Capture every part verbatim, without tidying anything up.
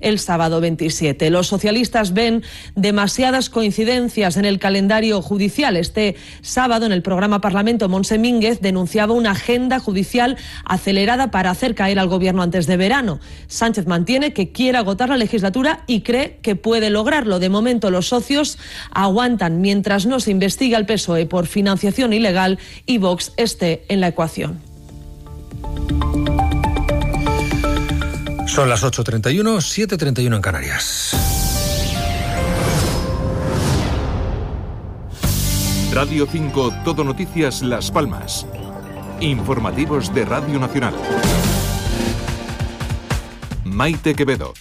el sábado veintisiete. Los socialistas ven demasiadas coincidencias en el calendario judicial. Este sábado, en el programa Parlamento, Montse Mínguez denunciaba una agenda judicial acelerada para hacer caer al gobierno antes de verano. Sánchez mantiene que quiere agotar la legislatura y cree que puede lograrlo. De momento, los socios aguantan mientras no se investiga al P S O E por financiación ilegal y Vox esté en la ecuación. Son las ocho treinta y uno, siete treinta y uno en Canarias. Radio cinco, Todo Noticias Las Palmas. Informativos de Radio Nacional. Maite Quevedo.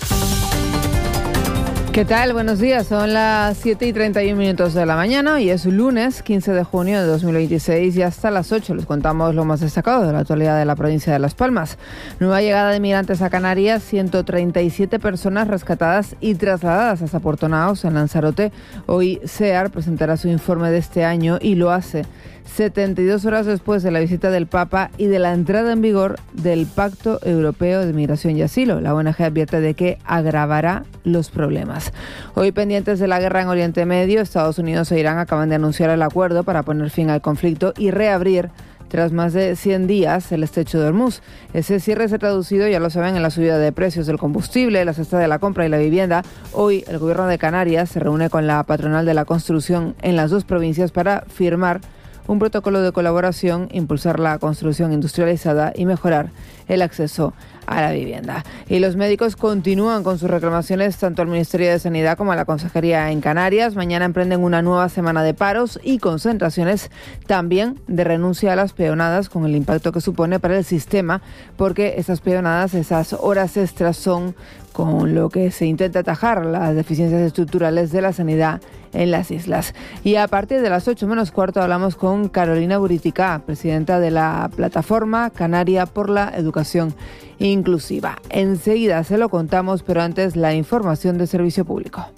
¿Qué tal? Buenos días. Son las siete y treinta y uno minutos de la mañana y es lunes quince de junio de dos mil veintiséis y hasta las ocho les contamos lo más destacado de la actualidad de la provincia de Las Palmas. Nueva llegada de migrantes a Canarias, ciento treinta y siete personas rescatadas y trasladadas hasta Puerto Naos, en Lanzarote. Hoy SEAR presentará su informe de este año y lo hace setenta y dos horas después de la visita del Papa y de la entrada en vigor del Pacto Europeo de Migración y Asilo. La O N G advierte de que agravará los problemas. Hoy, pendientes de la guerra en Oriente Medio, Estados Unidos e Irán acaban de anunciar el acuerdo para poner fin al conflicto y reabrir, tras más de cien días, el estrecho de Hormuz. Ese cierre se ha traducido, ya lo saben, en la subida de precios del combustible, la cesta de la compra y la vivienda. Hoy, el gobierno de Canarias se reúne con la patronal de la construcción en las dos provincias para firmar un protocolo de colaboración, impulsar la construcción industrializada y mejorar el acceso a la vivienda. Y los médicos continúan con sus reclamaciones tanto al Ministerio de Sanidad como a la Consejería en Canarias. Mañana emprenden una nueva semana de paros y concentraciones, también de renuncia a las peonadas, con el impacto que supone para el sistema, porque esas peonadas, esas horas extras, son con lo que se intenta atajar las deficiencias estructurales de la sanidad en las islas. Y a partir de las ocho menos cuarto hablamos con Carolina Buritica, presidenta de la Plataforma Canaria por la Educación Inclusiva. Enseguida se lo contamos, pero antes la información de servicio público.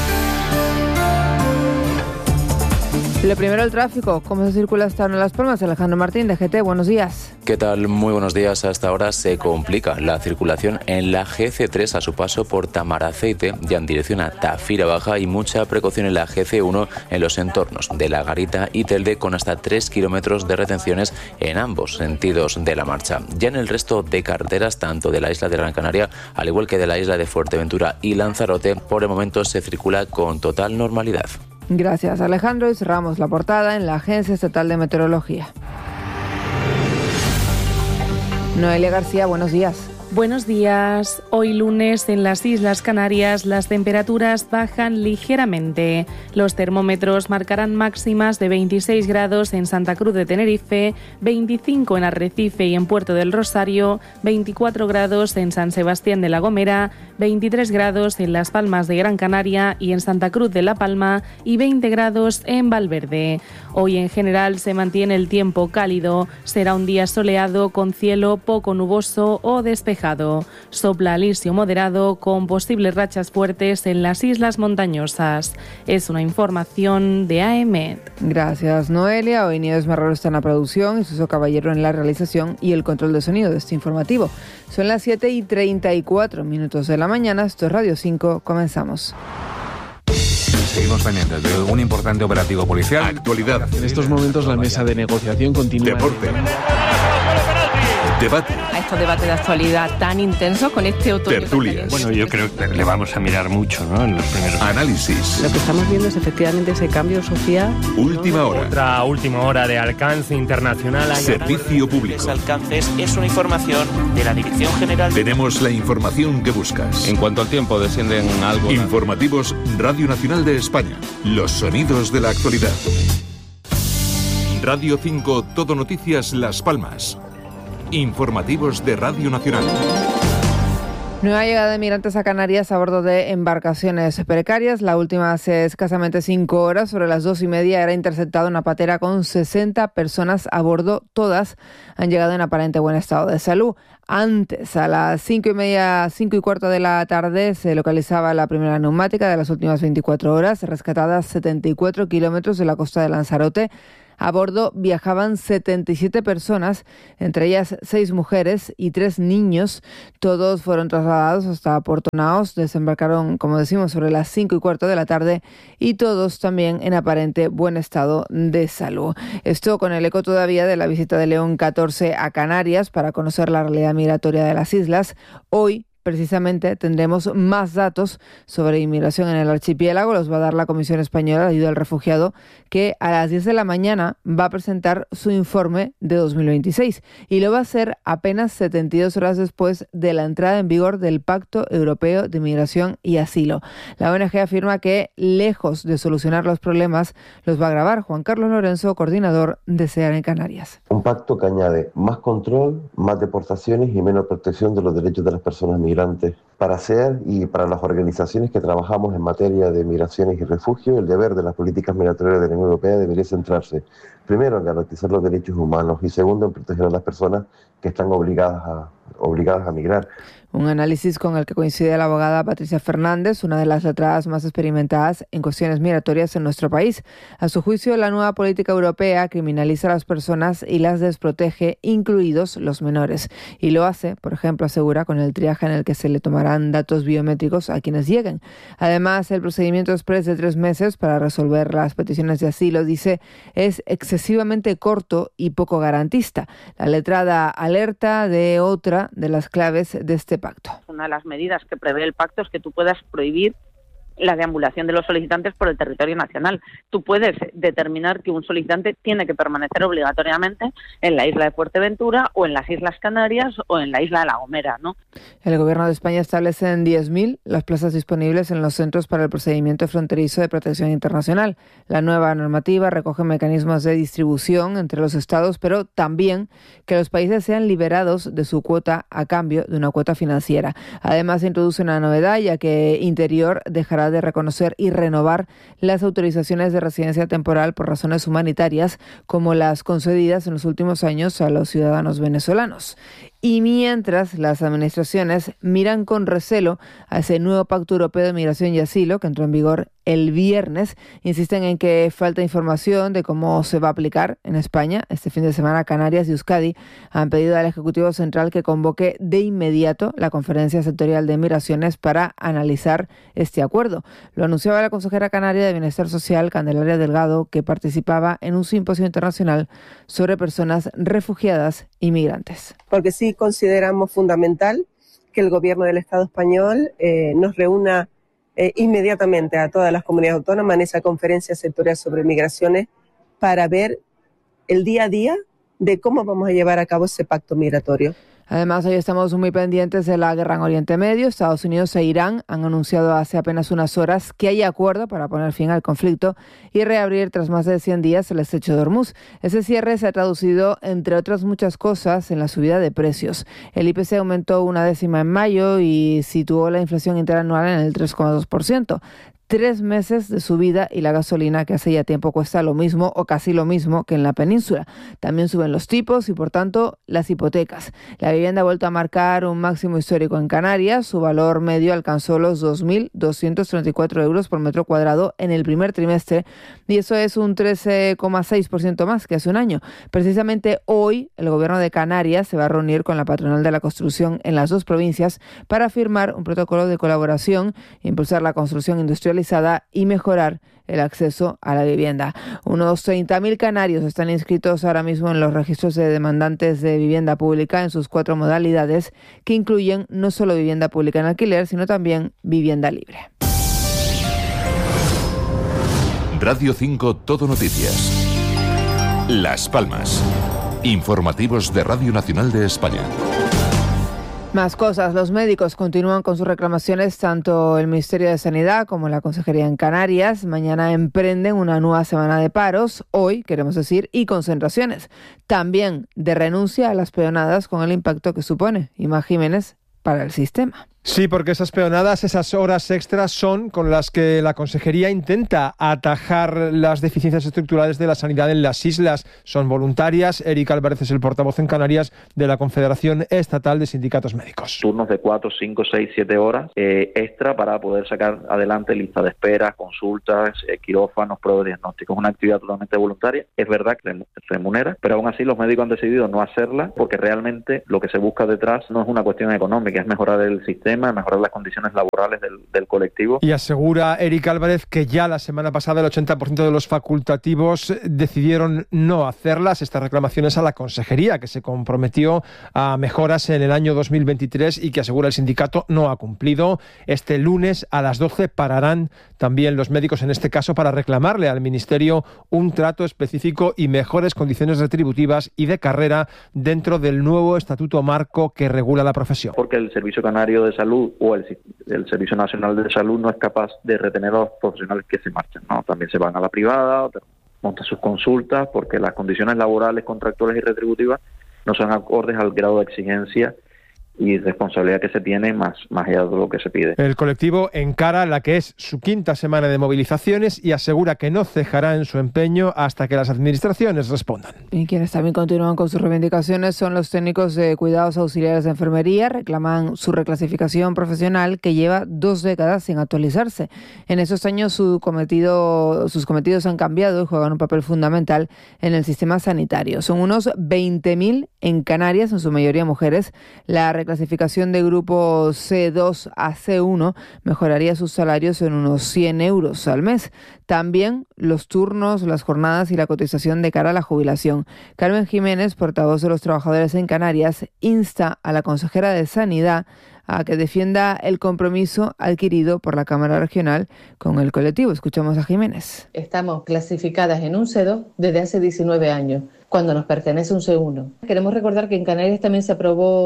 Lo primero, el tráfico. ¿Cómo se circula hasta ahora en Las Palmas? Alejandro Martín, de G T, buenos días. ¿Qué tal? Muy buenos días. Hasta ahora se complica la circulación en la G C tres a su paso por Tamaraceite, ya en dirección a Tafira Baja, y mucha precaución en la G C uno en los entornos de La Garita y Telde, con hasta tres kilómetros de retenciones en ambos sentidos de la marcha. Ya en el resto de carreteras, tanto de la isla de Gran Canaria, al igual que de la isla de Fuerteventura y Lanzarote, por el momento se circula con total normalidad. Gracias, Alejandro, y cerramos la portada en la Agencia Estatal de Meteorología. Noelia García, buenos días. Buenos días. Hoy lunes en las Islas Canarias las temperaturas bajan ligeramente. Los termómetros marcarán máximas de veintiséis grados en Santa Cruz de Tenerife, veinticinco en Arrecife y en Puerto del Rosario, veinticuatro grados en San Sebastián de la Gomera, veintitrés grados en Las Palmas de Gran Canaria y en Santa Cruz de la Palma y veinte grados en Valverde. Hoy en general se mantiene el tiempo cálido. Será un día soleado con cielo poco nuboso o despejado. Sopla alisio moderado con posibles rachas fuertes en las islas montañosas. Es una información de A E M E D. Gracias, Noelia. Hoy Nieves Marrero está en la producción y Suso Caballero en la realización y el control de sonido de este informativo. Son las siete y treinta y cuatro minutos de la mañana. Esto es Radio cinco. Comenzamos. Seguimos pendientes de un importante operativo policial. Actualidad. En estos momentos la mesa de negociación continúa. Deporte. Debate. A estos debates de actualidad tan intensos con este otoño. Tertulias. Bueno, yo creo que le vamos a mirar mucho, ¿no? En los primeros. Análisis. Lo que estamos viendo es efectivamente ese cambio social. Última hora. Otra última hora de alcance internacional. Servicio público. Ese alcance es una información de la Dirección General. Tenemos la información que buscas. En cuanto al tiempo, descienden algo. Informativos Radio Nacional de España. Los sonidos de la actualidad. Radio cinco, Todo Noticias Las Palmas. Informativos de Radio Nacional. Nueva llegada de migrantes a Canarias a bordo de embarcaciones precarias. La última hace escasamente cinco horas, sobre las dos y media, era interceptada una patera con sesenta personas a bordo. Todas han llegado en aparente buen estado de salud. antes. A las cinco y media, cinco y cuarto de la tarde se localizaba la primera neumática de las últimas veinticuatro horas, rescatada setenta y cuatro kilómetros de la costa de Lanzarote. A bordo viajaban setenta y siete personas, entre ellas seis mujeres y tres niños. Todos fueron trasladados hasta Puerto Naos, desembarcaron, como decimos, sobre las cinco y cuarto de la tarde y todos también en aparente buen estado de salud. Esto con el eco todavía de la visita de León catorce a Canarias para conocer la realidad migratoria de las islas. Hoy, precisamente, tendremos más datos sobre inmigración en el archipiélago. Los va a dar la Comisión Española de Ayuda al Refugiado, que a las diez de la mañana va a presentar su informe de dos mil veintiséis y lo va a hacer apenas setenta y dos horas después de la entrada en vigor del Pacto Europeo de Migración y Asilo. La O N G afirma que, lejos de solucionar los problemas, los va a agravar. Juan Carlos Lorenzo, coordinador de SEAR en Canarias. Un pacto que añade más control, más deportaciones y menos protección de los derechos de las personas migrantes. Para SEAR y para las organizaciones que trabajamos en materia de migraciones y refugio, el deber de las políticas migratorias de la Unión Europea debería centrarse, primero, en garantizar los derechos humanos y segundo, en proteger a las personas que están obligadas a, obligadas a migrar. Un análisis con el que coincide la abogada Patricia Fernández, una de las letradas más experimentadas en cuestiones migratorias en nuestro país. A su juicio, la nueva política europea criminaliza a las personas y las desprotege, incluidos los menores. Y lo hace, por ejemplo, asegura, con el triaje en el que se le tomarán datos biométricos a quienes lleguen. Además, el procedimiento exprés de tres meses para resolver las peticiones de asilo, dice, es excesivamente corto y poco garantista. La letrada alerta de otra de las claves de este pacto. Una de las medidas que prevé el pacto es que tú puedas prohibir la deambulación de los solicitantes por el territorio nacional. Tú puedes determinar que un solicitante tiene que permanecer obligatoriamente en la isla de Fuerteventura o en las Islas Canarias o en la isla de La Gomera, ¿no? El Gobierno de España establece en diez mil las plazas disponibles en los centros para el procedimiento fronterizo de protección internacional. La nueva normativa recoge mecanismos de distribución entre los estados, pero también que los países sean liberados de su cuota a cambio de una cuota financiera. Además, se introduce una novedad, ya que Interior dejará de reconocer y renovar las autorizaciones de residencia temporal por razones humanitarias, como las concedidas en los últimos años a los ciudadanos venezolanos. Y mientras las administraciones miran con recelo a ese nuevo Pacto Europeo de Migración y Asilo, que entró en vigor el viernes, insisten en que falta información de cómo se va a aplicar en España. Este fin de semana, Canarias y Euskadi han pedido al Ejecutivo Central que convoque de inmediato la Conferencia Sectorial de Migraciones para analizar este acuerdo. Lo anunciaba la consejera canaria de Bienestar Social, Candelaria Delgado, que participaba en un simposio internacional sobre personas refugiadas y migrantes. Porque sí consideramos fundamental que el Gobierno del Estado español eh, nos reúna eh, inmediatamente a todas las comunidades autónomas en esa conferencia sectorial sobre migraciones para ver el día a día de cómo vamos a llevar a cabo ese pacto migratorio. Además, hoy estamos muy pendientes de la guerra en Oriente Medio. Estados Unidos e Irán han anunciado hace apenas unas horas que hay acuerdo para poner fin al conflicto y reabrir tras más de cien días el estrecho de Hormuz. Ese cierre se ha traducido, entre otras muchas cosas, en la subida de precios. El I P C aumentó una décima en mayo y situó la inflación interanual en el tres coma dos por ciento. Tres meses de subida y la gasolina, que hace ya tiempo cuesta lo mismo o casi lo mismo que en la península. También suben los tipos y, por tanto, las hipotecas. La vivienda ha vuelto a marcar un máximo histórico en Canarias. Su valor medio alcanzó los dos mil doscientos treinta y cuatro euros por metro cuadrado en el primer trimestre y eso es un trece coma seis por ciento más que hace un año. Precisamente hoy, el Gobierno de Canarias se va a reunir con la patronal de la construcción en las dos provincias para firmar un protocolo de colaboración, impulsar la construcción industrial y mejorar el acceso a la vivienda. Unos treinta mil canarios están inscritos ahora mismo en los registros de demandantes de vivienda pública en sus cuatro modalidades, que incluyen no solo vivienda pública en alquiler, sino también vivienda libre. Radio cinco Todo Noticias. Las Palmas. Informativos de Radio Nacional de España. Más cosas. Los médicos continúan con sus reclamaciones, tanto el Ministerio de Sanidad como la Consejería en Canarias. Mañana emprenden una nueva semana de paros, hoy, queremos decir, y concentraciones. También de renuncia a las peonadas con el impacto que supone Ima Jiménez para el sistema. Sí, porque esas peonadas, esas horas extras son con las que la Consejería intenta atajar las deficiencias estructurales de la sanidad en las islas. Son voluntarias. Eric Álvarez es el portavoz en Canarias de la Confederación Estatal de Sindicatos Médicos. Turnos de cuatro, cinco, seis, siete horas eh, extra para poder sacar adelante lista de espera, consultas, eh, quirófanos, pruebas de diagnóstico. Es una actividad totalmente voluntaria. Es verdad que remunera, pero aún así los médicos han decidido no hacerla porque realmente lo que se busca detrás no es una cuestión económica, es mejorar el sistema, mejorar las condiciones laborales del, del colectivo. Y asegura Eric Álvarez que ya la semana pasada el ochenta por ciento de los facultativos decidieron no hacerlas. Estas reclamaciones a la Consejería, que se comprometió a mejoras en el año dos mil veintitrés y que asegura el sindicato no ha cumplido. Este lunes a las doce pararán también los médicos, en este caso, para reclamarle al Ministerio un trato específico y mejores condiciones retributivas y de carrera dentro del nuevo estatuto marco que regula la profesión. Porque el Servicio Canario de Salud o el, el Servicio Nacional de Salud no es capaz de retener a los profesionales que se marchan, ¿no? También se van a la privada, montan sus consultas porque las condiciones laborales, contractuales y retributivas no son acordes al grado de exigencia y responsabilidad que se tiene más, más allá de lo que se pide. El colectivo encara la que es su quinta semana de movilizaciones y asegura que no cejará en su empeño hasta que las administraciones respondan. Y quienes también continúan con sus reivindicaciones son los técnicos de cuidados auxiliares de enfermería. Reclaman su reclasificación profesional que lleva dos décadas sin actualizarse. En esos años su cometido, sus cometidos han cambiado y juegan un papel fundamental en el sistema sanitario. Son unos veinte mil en Canarias, en su mayoría mujeres. La clasificación de grupo C dos a C uno mejoraría sus salarios en unos cien euros al mes. También los turnos, las jornadas y la cotización de cara a la jubilación. Carmen Jiménez, portavoz de los trabajadores en Canarias, insta a la consejera de Sanidad a que defienda el compromiso adquirido por la Cámara Regional con el colectivo. Escuchamos a Jiménez. Estamos clasificadas en un C dos desde hace diecinueve años, cuando nos pertenece un C uno. Queremos recordar que en Canarias también se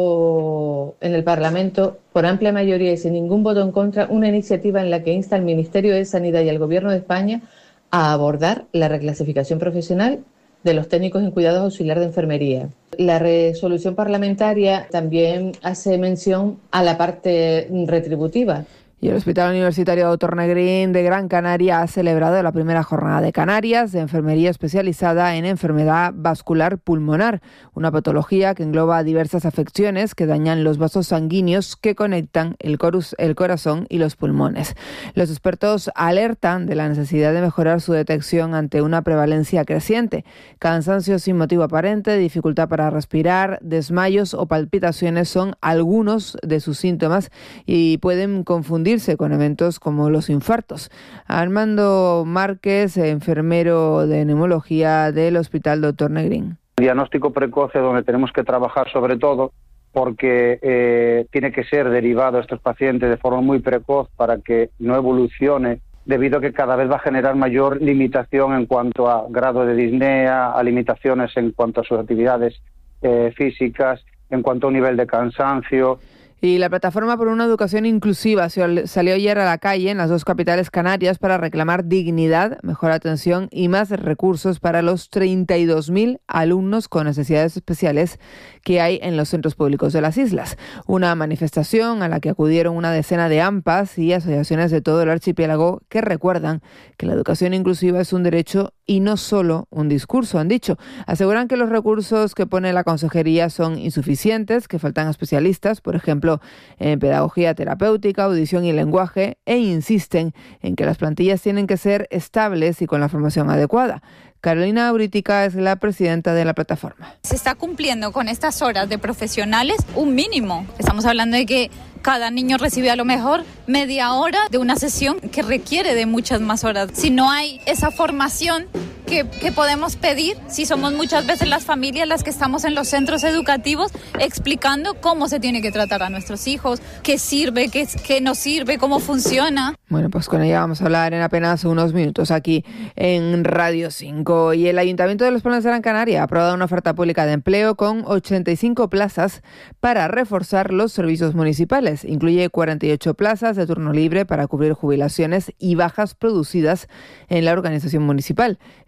aprobó en el Parlamento, por amplia mayoría y sin ningún voto en contra, una iniciativa en la que insta al Ministerio de Sanidad y al Gobierno de España a abordar la reclasificación profesional de los técnicos en cuidados auxiliar de enfermería. La resolución parlamentaria también hace mención a la parte retributiva. Y el Hospital Universitario Doctor Negrín de Gran Canaria ha celebrado la primera jornada de Canarias de enfermería especializada en enfermedad vascular pulmonar, una patología que engloba diversas afecciones que dañan los vasos sanguíneos que conectan el, corus, el corazón y los pulmones. Los expertos alertan de la necesidad de mejorar su detección ante una prevalencia creciente. Cansancio sin motivo aparente, dificultad para respirar, desmayos o palpitaciones son algunos de sus síntomas y pueden confundir con eventos como los infartos. Armando Márquez, enfermero de neumología del Hospital Doctor Negrín. Diagnóstico precoz es donde tenemos que trabajar sobre todo porque eh, tiene que ser derivado a estos pacientes de forma muy precoz para que no evolucione, debido a que cada vez va a generar mayor limitación en cuanto a grado de disnea, a limitaciones en cuanto a sus actividades eh, físicas, en cuanto a un nivel de cansancio. Y la Plataforma por una Educación Inclusiva salió ayer a la calle en las dos capitales canarias para reclamar dignidad, mejor atención y más recursos para los treinta y dos mil alumnos con necesidades especiales que hay en los centros públicos de las islas. Una manifestación a la que acudieron una decena de AMPAs y asociaciones de todo el archipiélago que recuerdan que la educación inclusiva es un derecho y no solo un discurso, han dicho. Aseguran que los recursos que pone la consejería son insuficientes, que faltan especialistas, por ejemplo, en pedagogía terapéutica, audición y lenguaje, e insisten en que las plantillas tienen que ser estables y con la formación adecuada. Carolina Aurítica es la presidenta de la plataforma. Se está cumpliendo con estas horas de profesionales un mínimo. Estamos hablando de que cada niño recibe a lo mejor media hora de una sesión que requiere de muchas más horas. Si no hay esa formación que, que podemos pedir, si somos muchas veces las familias las que estamos en los centros educativos explicando cómo se tiene que tratar a nuestros hijos, qué sirve, qué, qué no sirve, cómo funciona. Bueno, pues con ella vamos a hablar en apenas unos minutos aquí en Radio cinco. Y el Ayuntamiento de Los Palmas de Gran Canaria ha aprobado una oferta pública de empleo con ochenta y cinco plazas para reforzar los servicios municipales. Incluye cuarenta y ocho plazas de turno libre para cubrir jubilaciones y bajas producidas en la organización municipal.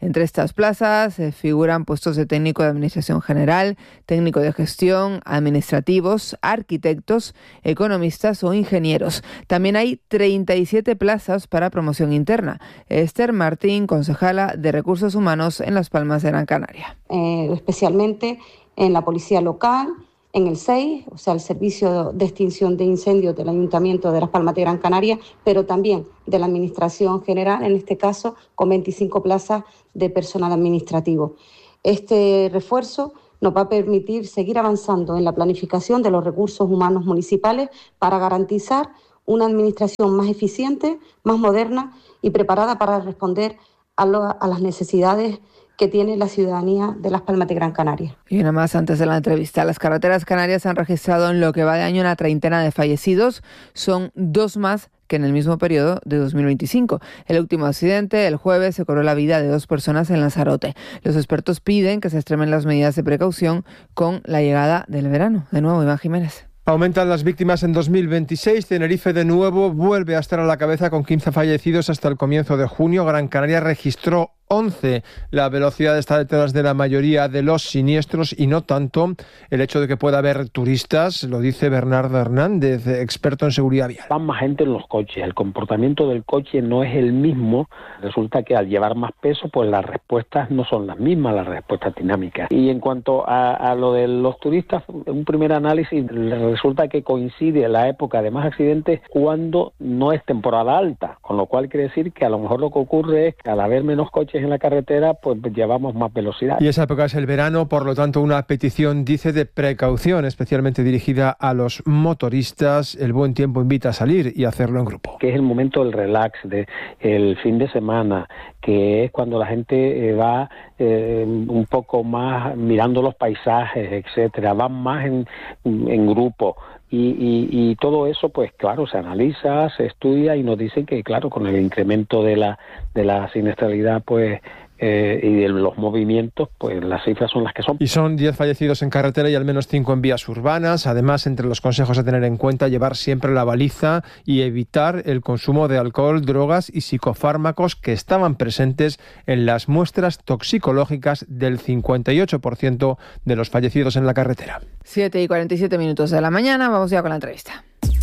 Entre estas plazas eh, figuran puestos de técnico de administración general, técnico de gestión, administrativos, arquitectos, economistas o ingenieros. También hay treinta y siete plazas para promoción interna. Esther Martín, concejala de Recursos Humanos en Las Palmas de Gran Canaria. Eh, especialmente en la policía local, en el S E I, o sea, el Servicio de Extinción de Incendios del Ayuntamiento de Las Palmas de Gran Canaria, pero también de la Administración General, en este caso con veinticinco plazas de personal administrativo. Este refuerzo nos va a permitir seguir avanzando en la planificación de los recursos humanos municipales para garantizar una administración más eficiente, más moderna y preparada para responder a, lo, a las necesidades que tiene la ciudadanía de Las Palmas de Gran Canaria. Y una más antes de la entrevista. Las carreteras canarias han registrado en lo que va de año una treintena de fallecidos. Son dos más que en el mismo periodo de dos mil veinticinco. El último accidente, el jueves, se cobró la vida de dos personas en Lanzarote. Los expertos piden que se extremen las medidas de precaución con la llegada del verano. De nuevo, Iván Jiménez. Aumentan las víctimas en dos mil veintiséis. Tenerife de nuevo vuelve a estar a la cabeza con quince fallecidos hasta el comienzo de junio. Gran Canaria registró once. La velocidad está detrás de la mayoría de los siniestros y no tanto el hecho de que pueda haber turistas, lo dice Bernardo Hernández, experto en seguridad vial. Van más gente en los coches, el comportamiento del coche no es el mismo. Resulta que al llevar más peso, pues las respuestas no son las mismas, las respuestas dinámicas. Y en cuanto a, a lo de los turistas, un primer análisis resulta que coincide la época de más accidentes cuando no es temporada alta, con lo cual quiere decir que a lo mejor lo que ocurre es que al haber menos coches en la carretera, pues llevamos más velocidad. Y esa época es el verano, por lo tanto una petición, dice, de precaución, especialmente dirigida a los motoristas. El buen tiempo invita a salir y hacerlo en grupo. Que es el momento del relax, de el fin de semana, que es cuando la gente eh, va eh, un poco más mirando los paisajes, etcétera, van más en, en grupo. Y, y, y todo eso, pues claro, se analiza, se estudia y nos dicen que, claro, con el incremento de la de la siniestralidad, pues eh, y de los movimientos, pues las cifras son las que son. Y son diez fallecidos en carretera y al menos cinco en vías urbanas. Además, entre los consejos a tener en cuenta, llevar siempre la baliza y evitar el consumo de alcohol, drogas y psicofármacos que estaban presentes en las muestras toxicológicas del cincuenta y ocho por ciento de los fallecidos en la carretera. siete y cuarenta y siete minutos de la mañana, vamos ya con la entrevista.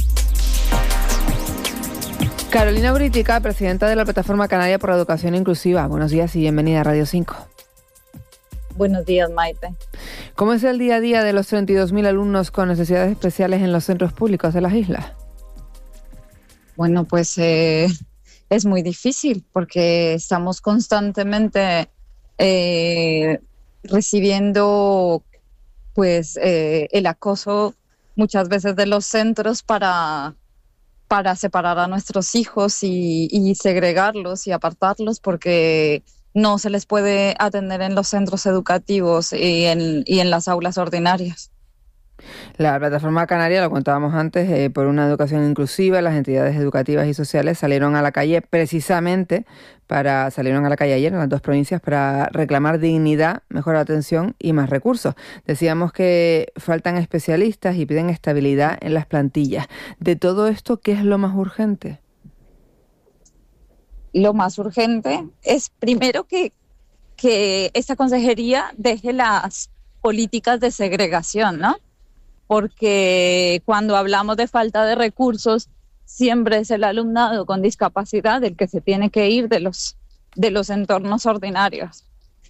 Carolina Buritica, presidenta de la Plataforma Canaria por la Educación Inclusiva. Buenos días y bienvenida a Radio cinco. Buenos días, Maite. ¿Cómo es el día a día de los treinta y dos mil alumnos con necesidades especiales en los centros públicos de las islas? Bueno, pues eh, es muy difícil porque estamos constantemente eh, recibiendo pues eh, el acoso muchas veces de los centros para... para separar a nuestros hijos y, y segregarlos y apartarlos porque no se les puede atender en los centros educativos y en, y en las aulas ordinarias. La Plataforma Canaria, lo contábamos antes, eh, por una educación inclusiva, las entidades educativas y sociales salieron a la calle precisamente para, salieron a la calle ayer en las dos provincias para reclamar dignidad, mejor atención y más recursos. Decíamos que faltan especialistas y piden estabilidad en las plantillas. De todo esto, ¿qué es lo más urgente? Lo más urgente es primero que, que esta consejería deje las políticas de segregación, ¿no? Porque cuando hablamos de falta de recursos, siempre es el alumnado con discapacidad el que se tiene que ir de los, de los entornos ordinarios.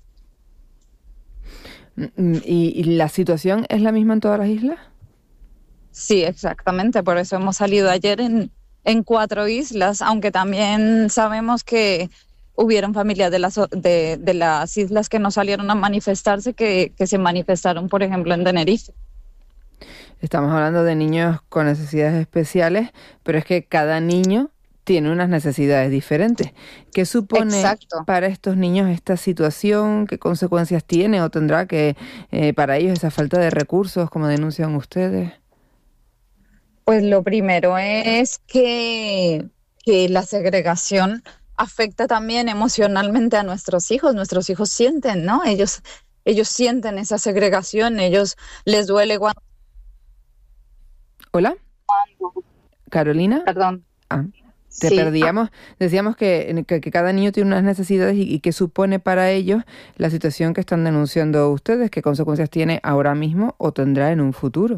¿Y, ¿Y la situación es la misma en todas las islas? Sí, exactamente. Por eso hemos salido ayer en, en cuatro islas, aunque también sabemos que hubieron familias de las, de, de las islas que no salieron a manifestarse, que, que se manifestaron, por ejemplo, en Tenerife. Estamos hablando de niños con necesidades especiales, pero es que cada niño tiene unas necesidades diferentes. ¿Qué supone Exacto. para estos niños esta situación? ¿Qué consecuencias tiene o tendrá que eh, para ellos esa falta de recursos, como denuncian ustedes? Pues lo primero es que, que la segregación afecta también emocionalmente a nuestros hijos. Nuestros hijos sienten, ¿no? Ellos, ellos sienten esa segregación, ellos les duele cuando... ¿Hola? ¿Carolina? Perdón. Ah. Te Sí. perdíamos. Decíamos que, que, que cada niño tiene unas necesidades y, y que supone para ellos la situación que están denunciando ustedes, qué consecuencias tiene ahora mismo o tendrá en un futuro.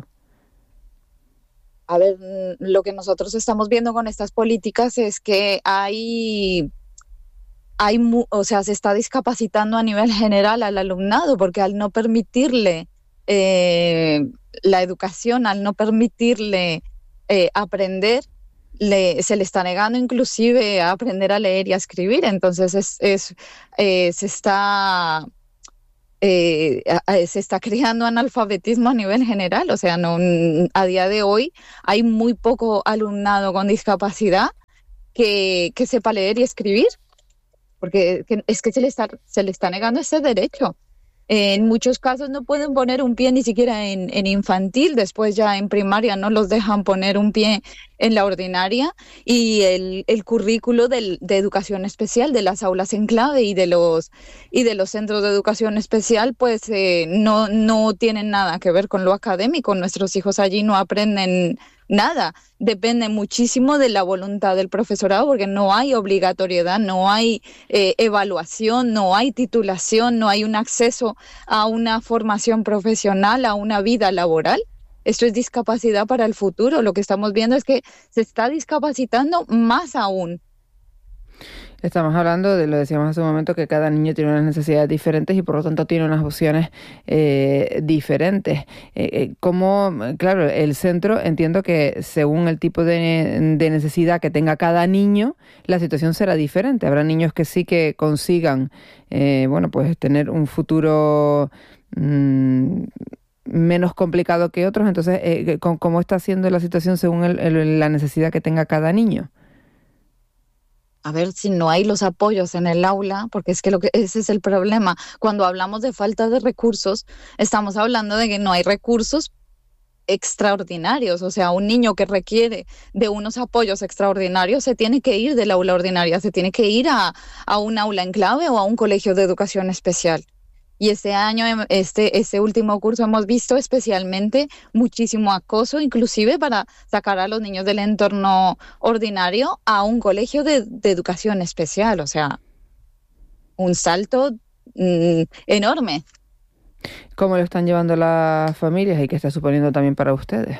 A ver, mm, lo que nosotros estamos viendo con estas políticas es que hay, hay, mu- o sea, se está discapacitando a nivel general al alumnado, porque al no permitirle eh, la educación, al no permitirle eh, aprender, le, se le está negando inclusive a aprender a leer y a escribir. Entonces es, es, eh, se está eh, a- a- se está creando analfabetismo a nivel general. O sea, no, mm, a día de hoy hay muy poco alumnado con discapacidad que, que sepa leer y escribir, porque que- es que se le está, se le está negando ese derecho. En muchos casos no pueden poner un pie ni siquiera en, en infantil, después ya en primaria no los dejan poner un pie en la ordinaria, y el, el currículo del- de educación especial de las aulas en clave y de los, y de los centros de educación especial pues eh, no, no tienen nada que ver con lo académico. Nuestros hijos allí no aprenden nada, depende muchísimo de la voluntad del profesorado, porque no hay obligatoriedad, no hay eh, evaluación, no hay titulación, no hay un acceso a una formación profesional, a una vida laboral. Esto es discapacidad para el futuro. Lo que estamos viendo es que se está discapacitando más aún. Estamos hablando de, lo decíamos hace un momento, que cada niño tiene unas necesidades diferentes y por lo tanto tiene unas opciones eh, diferentes. Eh, eh, como, claro, el centro, entiendo que según el tipo de, de necesidad que tenga cada niño, la situación será diferente. Habrá niños que sí que consigan, eh, bueno, pues tener un futuro mmm, menos complicado que otros. Entonces, eh, ¿cómo está siendo la situación según el, el, la necesidad que tenga cada niño? A ver, si no hay los apoyos en el aula, porque es que, lo que ese es el problema. Cuando hablamos de falta de recursos, estamos hablando de que no hay recursos extraordinarios. O sea, un niño que requiere de unos apoyos extraordinarios se tiene que ir del aula ordinaria, se tiene que ir a, a un aula en clave o a un colegio de educación especial. Y este año, este, este último curso, hemos visto especialmente muchísimo acoso, inclusive para sacar a los niños del entorno ordinario a un colegio de, de educación especial. O sea, un salto mm, enorme. ¿Cómo lo están llevando las familias y qué está suponiendo también para ustedes?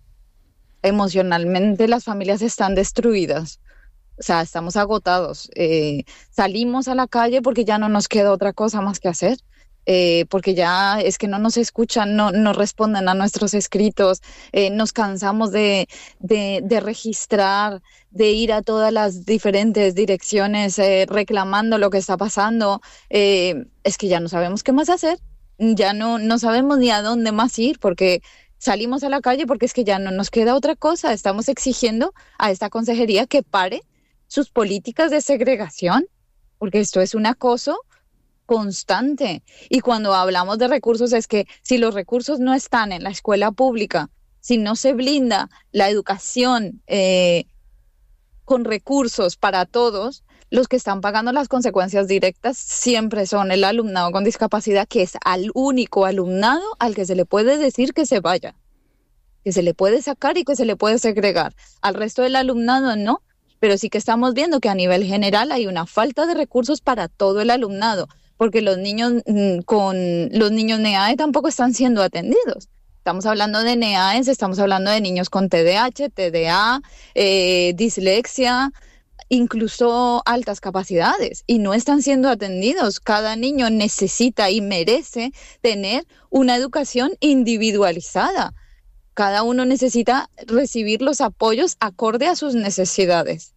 Emocionalmente las familias están destruidas. O sea, estamos agotados. Eh, salimos a la calle porque ya no nos queda otra cosa más que hacer. Eh, porque ya es que no nos escuchan, no, no responden a nuestros escritos, eh, nos cansamos de, de, de registrar, de ir a todas las diferentes direcciones eh, reclamando lo que está pasando. Eh, es que ya no sabemos qué más hacer, ya no, no sabemos ni a dónde más ir, porque salimos a la calle porque es que ya no nos queda otra cosa. Estamos exigiendo a esta consejería que pare sus políticas de segregación, porque esto es un acoso constante. Y cuando hablamos de recursos es que si los recursos no están en la escuela pública, si no se blinda la educación eh, con recursos para todos, los que están pagando las consecuencias directas siempre son el alumnado con discapacidad, que es al único alumnado al que se le puede decir que se vaya, que se le puede sacar y que se le puede segregar. Al resto del alumnado no, pero sí que estamos viendo que a nivel general hay una falta de recursos para todo el alumnado, porque los niños mm, con los niños NEAE tampoco están siendo atendidos. Estamos hablando de NEAES, estamos hablando de niños con T D A H, T D A, eh, dislexia, incluso altas capacidades, y no están siendo atendidos. Cada niño necesita y merece tener una educación individualizada. Cada uno necesita recibir los apoyos acorde a sus necesidades.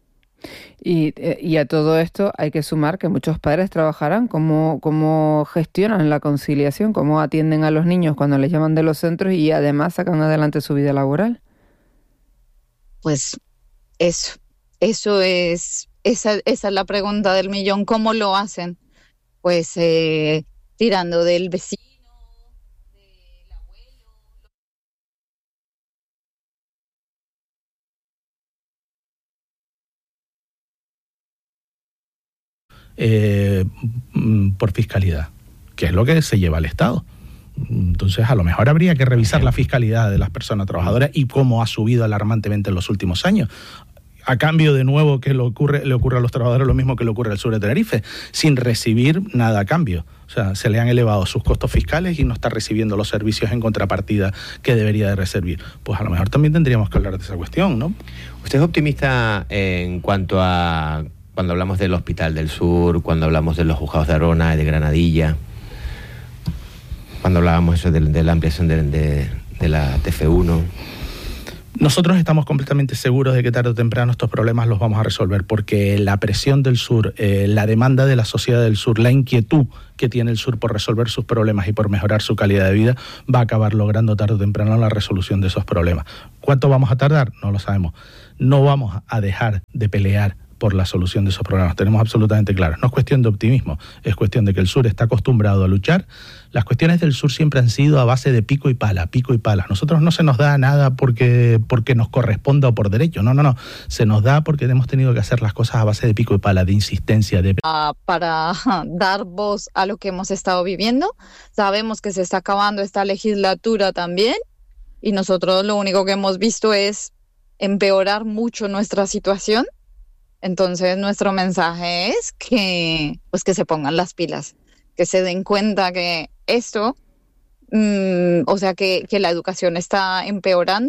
Y, y a todo esto hay que sumar que muchos padres trabajarán. ¿Cómo, cómo gestionan la conciliación? ¿Cómo atienden a los niños cuando les llaman de los centros y además sacan adelante su vida laboral? Pues eso, eso es, esa, esa es la pregunta del millón. ¿Cómo lo hacen? Pues eh, tirando del vecino. Eh, por fiscalidad, que es lo que se lleva al Estado. Entonces, a lo mejor habría que revisar la fiscalidad de las personas trabajadoras y cómo ha subido alarmantemente en los últimos años. a cambio de nuevo que le ocurre, le ocurre a los trabajadores lo mismo que le ocurre al sur de Tenerife, sin recibir nada a cambio. O sea, se le han elevado sus costos fiscales y no está recibiendo los servicios en contrapartida que debería de recibir. Pues a lo mejor también tendríamos que hablar de esa cuestión, ¿no? ¿Usted es optimista en cuanto a cuando hablamos del Hospital del Sur, cuando hablamos de los juzgados de Arona y de Granadilla, cuando hablábamos eso de, de la ampliación de, de, de la T F uno? Nosotros estamos completamente seguros de que tarde o temprano estos problemas los vamos a resolver, porque la presión del sur, eh, la demanda de la sociedad del sur, la inquietud que tiene el sur por resolver sus problemas y por mejorar su calidad de vida, va a acabar logrando tarde o temprano la resolución de esos problemas. ¿Cuánto vamos a tardar? No lo sabemos. No vamos a dejar de pelear por la solución de esos problemas, tenemos absolutamente claro. No es cuestión de optimismo, es cuestión de que el sur está acostumbrado a luchar. Las cuestiones del sur siempre han sido a base de pico y pala, pico y pala. Nosotros no se nos da nada porque, porque nos corresponda o por derecho, no, no, no. Se nos da porque hemos tenido que hacer las cosas a base de pico y pala, de insistencia, de... Uh, para dar voz a lo que hemos estado viviendo. Sabemos que se está acabando esta legislatura también y nosotros lo único que hemos visto es empeorar mucho nuestra situación. Entonces nuestro mensaje es que, pues que se pongan las pilas, que se den cuenta que esto, mmm, o sea, que, que la educación está empeorando,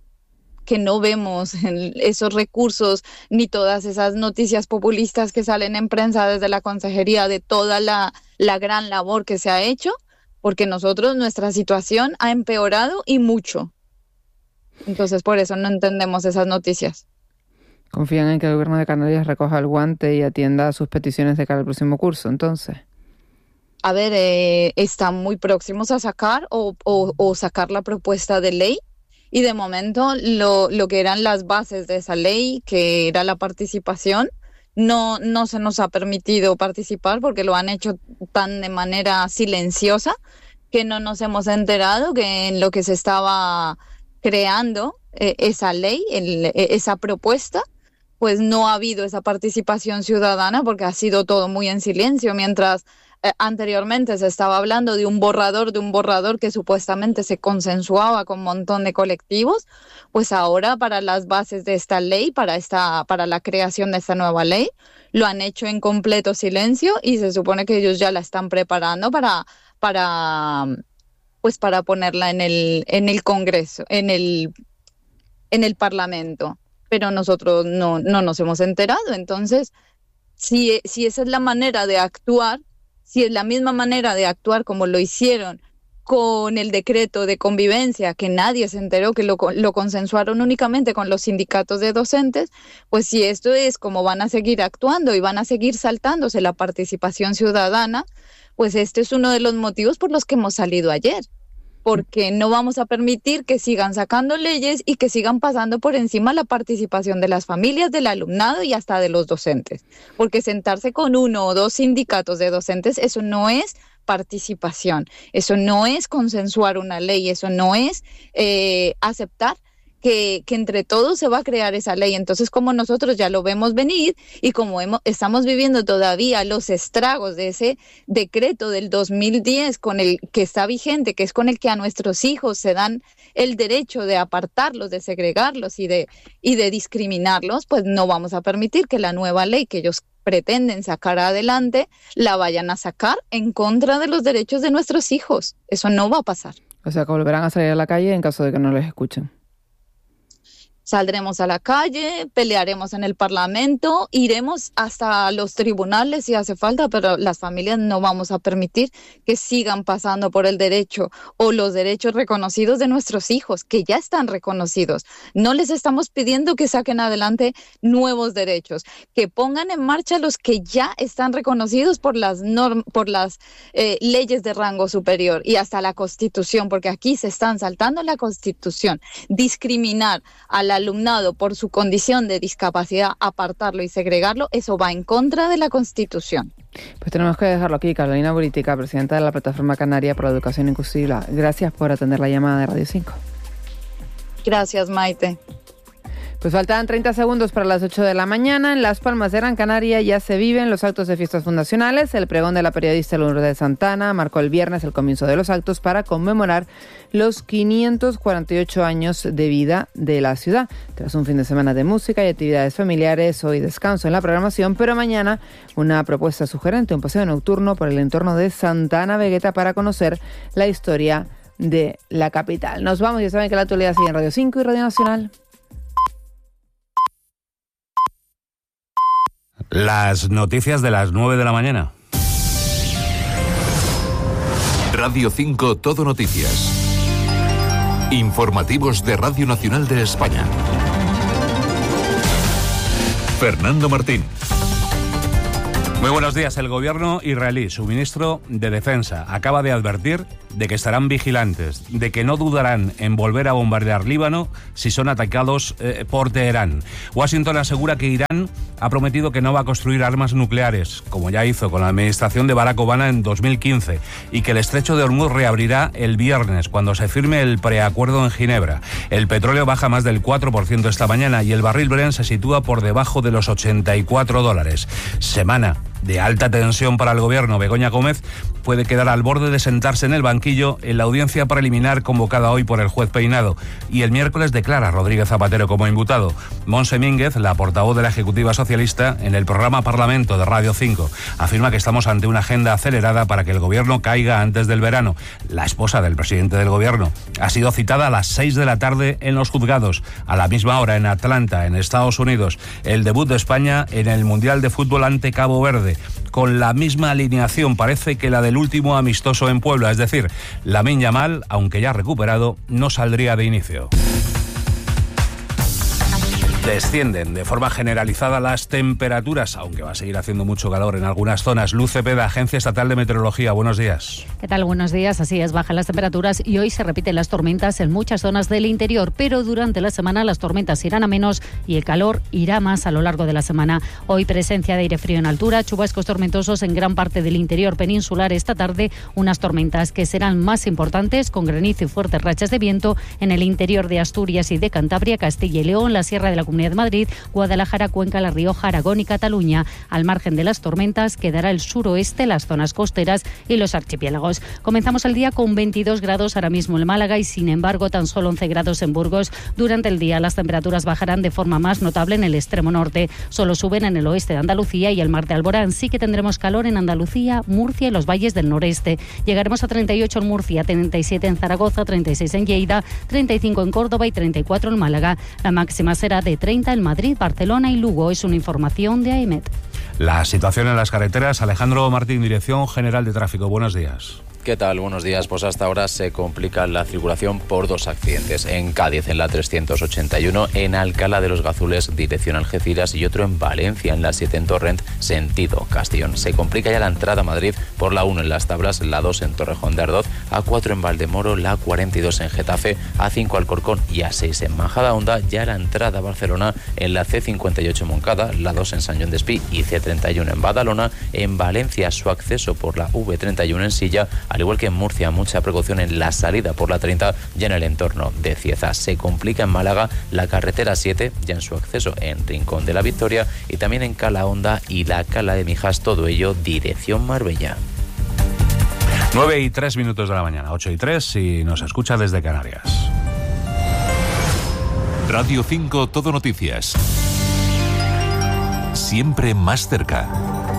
que no vemos esos recursos ni todas esas noticias populistas que salen en prensa desde la consejería de toda la, la gran labor que se ha hecho, porque nosotros, nuestra situación ha empeorado y mucho. Entonces por eso no entendemos esas noticias. ¿Confían en que el gobierno de Canarias recoja el guante y atienda a sus peticiones de cara al próximo curso, entonces? A ver, eh, están muy próximos a sacar o, o, o sacar la propuesta de ley y de momento lo, lo que eran las bases de esa ley, que era la participación, no, no se nos ha permitido participar porque lo han hecho tan de manera silenciosa que no nos hemos enterado que en lo que se estaba creando eh, esa ley, el, esa propuesta, pues no ha habido esa participación ciudadana porque ha sido todo muy en silencio, mientras eh, anteriormente se estaba hablando de un borrador, de un borrador que supuestamente se consensuaba con un montón de colectivos, pues ahora para las bases de esta ley, para, esta, para la creación de esta nueva ley, lo han hecho en completo silencio y se supone que ellos ya la están preparando para, para, pues para ponerla en el, en el Congreso, en el, en el Parlamento. Pero nosotros no, no nos hemos enterado. Entonces, si, si esa es la manera de actuar, si es la misma manera de actuar como lo hicieron con el decreto de convivencia, que nadie se enteró, que lo, lo consensuaron únicamente con los sindicatos de docentes, pues si esto es como van a seguir actuando y van a seguir saltándose la participación ciudadana, pues este es uno de los motivos por los que hemos salido ayer. Porque no vamos a permitir que sigan sacando leyes y que sigan pasando por encima la participación de las familias, del alumnado y hasta de los docentes. Porque sentarse con uno o dos sindicatos de docentes, eso no es participación, eso no es consensuar una ley, eso no es eh, aceptar que, que entre todos se va a crear esa ley. Entonces, como nosotros ya lo vemos venir y como hemos, estamos viviendo todavía los estragos de ese decreto del dos mil diez con el que está vigente, que es con el que a nuestros hijos se dan el derecho de apartarlos, de segregarlos y de, y de discriminarlos, pues no vamos a permitir que la nueva ley que ellos pretenden sacar adelante la vayan a sacar en contra de los derechos de nuestros hijos. Eso no va a pasar. O sea, que volverán a salir a la calle en caso de que no les escuchen. Saldremos a la calle, pelearemos en el Parlamento, iremos hasta los tribunales si hace falta, pero las familias no vamos a permitir que sigan pasando por el derecho o los derechos reconocidos de nuestros hijos, que ya están reconocidos. No les estamos pidiendo que saquen adelante nuevos derechos, que pongan en marcha los que ya están reconocidos por las norm- por las eh, leyes de rango superior y hasta la Constitución, porque aquí se están saltando la Constitución. Discriminar a la alumnado por su condición de discapacidad, apartarlo y segregarlo, eso va en contra de la Constitución. Pues tenemos que dejarlo aquí. Carolina Buritica, presidenta de la Plataforma Canaria por la Educación Inclusiva. Gracias por atender la llamada de Radio cinco. Gracias, Maite. Pues faltaban treinta segundos para las ocho de la mañana. En Las Palmas de Gran Canaria ya se viven los actos de fiestas fundacionales. El pregón de la periodista Lourdes Santana marcó el viernes el comienzo de los actos para conmemorar los quinientos cuarenta y ocho años de vida de la ciudad. Tras un fin de semana de música y actividades familiares, hoy descanso en la programación, pero mañana una propuesta sugerente, un paseo nocturno por el entorno de Santa Ana Vegueta para conocer la historia de la capital. Nos vamos, ya saben que la actualidad sigue en Radio cinco y Radio Nacional. Las noticias de las nueve de la mañana. Radio cinco Todo Noticias. Informativos de Radio Nacional de España. Fernando Martín. Muy buenos días. El gobierno israelí, su ministro de Defensa, acaba de advertir de que estarán vigilantes, de que no dudarán en volver a bombardear Líbano si son atacados eh, por Teherán. Washington asegura que Irán ha prometido que no va a construir armas nucleares, como ya hizo con la administración de Barack Obama en dos mil quince, y que el estrecho de Hormuz reabrirá el viernes, cuando se firme el preacuerdo en Ginebra. El petróleo baja más del cuatro por ciento esta mañana y el barril Brent se sitúa por debajo de los ochenta y cuatro dólares. Semana de alta tensión para el gobierno. Begoña Gómez puede quedar al borde de sentarse en el banquillo en la audiencia preliminar convocada hoy por el juez Peinado. Y el miércoles declara Rodríguez Zapatero como imputado. Montse Mínguez, la portavoz de la Ejecutiva Socialista, en el programa Parlamento de Radio cinco, afirma que estamos ante una agenda acelerada para que el gobierno caiga antes del verano. La esposa del presidente del gobierno ha sido citada a las seis de la tarde en los juzgados. A la misma hora en Atlanta, en Estados Unidos, el debut de España en el Mundial de Fútbol ante Cabo Verde, con la misma alineación, parece que la del último amistoso en Puebla, es decir, Lamine Yamal, aunque ya recuperado, no saldría de inicio. Descienden de forma generalizada las temperaturas, aunque va a seguir haciendo mucho calor en algunas zonas. Luz Cepeda, Agencia Estatal de Meteorología, buenos días. ¿Qué tal? Buenos días. Así es, bajan las temperaturas y hoy se repiten las tormentas en muchas zonas del interior, pero durante la semana las tormentas irán a menos y el calor irá más a lo largo de la semana. Hoy presencia de aire frío en altura, chubascos tormentosos en gran parte del interior peninsular. Esta tarde unas tormentas que serán más importantes, con granizo y fuertes rachas de viento en el interior de Asturias y de Cantabria, Castilla y León, la Sierra de la Comunidad de Madrid, Guadalajara, Cuenca, La Rioja, Aragón y Cataluña. Al margen de las tormentas quedará el suroeste, las zonas costeras y los archipiélagos. Comenzamos el día con veintidós grados ahora mismo en Málaga y sin embargo tan solo once grados en Burgos. Durante el día las temperaturas bajarán de forma más notable en el extremo norte. Solo suben en el oeste de Andalucía y el mar de Alborán. Sí que tendremos calor en Andalucía, Murcia y los valles del noreste. Llegaremos a treinta y ocho en Murcia, treinta y siete en Zaragoza, treinta y seis en Lleida, treinta y cinco en Córdoba y treinta y cuatro en Málaga. La máxima será de treinta en Madrid, Barcelona y Lugo. Es una información de AEMET. La situación en las carreteras. Alejandro Martín, Dirección General de Tráfico. Buenos días. ¿Qué tal? Buenos días. Pues hasta ahora se complica la circulación por dos accidentes. En Cádiz, en la trescientos ochenta y uno, en Alcalá de los Gazules, dirección Algeciras, y otro en Valencia, en la siete en Torrent, sentido Castellón. Se complica ya la entrada a Madrid por la uno en Las Tablas, la dos en Torrejón de Ardoz, A cuatro en Valdemoro, la cuarenta y dos en Getafe, A cinco Alcorcón y A seis en Majadahonda. Ya la entrada a Barcelona en la ce cincuenta y ocho en Moncada, la dos en San Joan Despí y ce treinta y uno en Badalona. En Valencia, su acceso por la ve treinta y uno en Silla, al igual que en Murcia, mucha precaución en la salida por la treinta ya en el entorno de Cieza. Se complica en Málaga la carretera siete, ya en su acceso en Rincón de la Victoria, y también en Calahonda y la Cala de Mijas, todo ello dirección Marbella. nueve y tres minutos de la mañana, ocho y tres, y nos escucha desde Canarias. Radio cinco Todo Noticias. Siempre más cerca.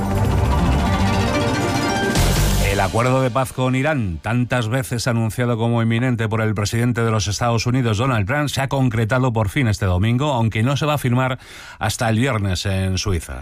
El acuerdo de paz con Irán, tantas veces anunciado como inminente por el presidente de los Estados Unidos, Donald Trump, se ha concretado por fin este domingo, aunque no se va a firmar hasta el viernes en Suiza.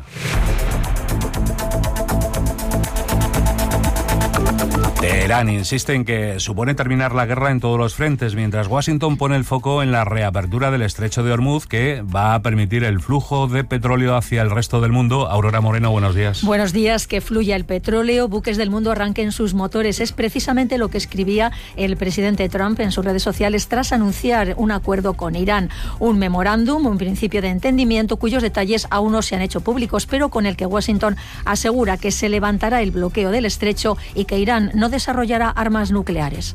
Teherán insiste en que supone terminar la guerra en todos los frentes, mientras Washington pone el foco en la reapertura del estrecho de Hormuz, que va a permitir el flujo de petróleo hacia el resto del mundo. Aurora Moreno, buenos días. Buenos días. Que fluya el petróleo, buques del mundo arranquen sus motores. Es precisamente lo que escribía el presidente Trump en sus redes sociales tras anunciar un acuerdo con Irán. Un memorándum, un principio de entendimiento cuyos detalles aún no se han hecho públicos, pero con el que Washington asegura que se levantará el bloqueo del estrecho y que Irán no no desarrollará armas nucleares.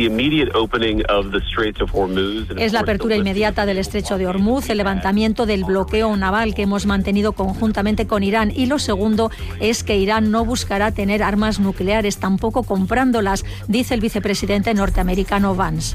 Es la apertura inmediata del estrecho de Hormuz, el levantamiento del bloqueo naval que hemos mantenido conjuntamente con Irán, y lo segundo es que Irán no buscará tener armas nucleares, tampoco comprándolas, dice el vicepresidente norteamericano Vance.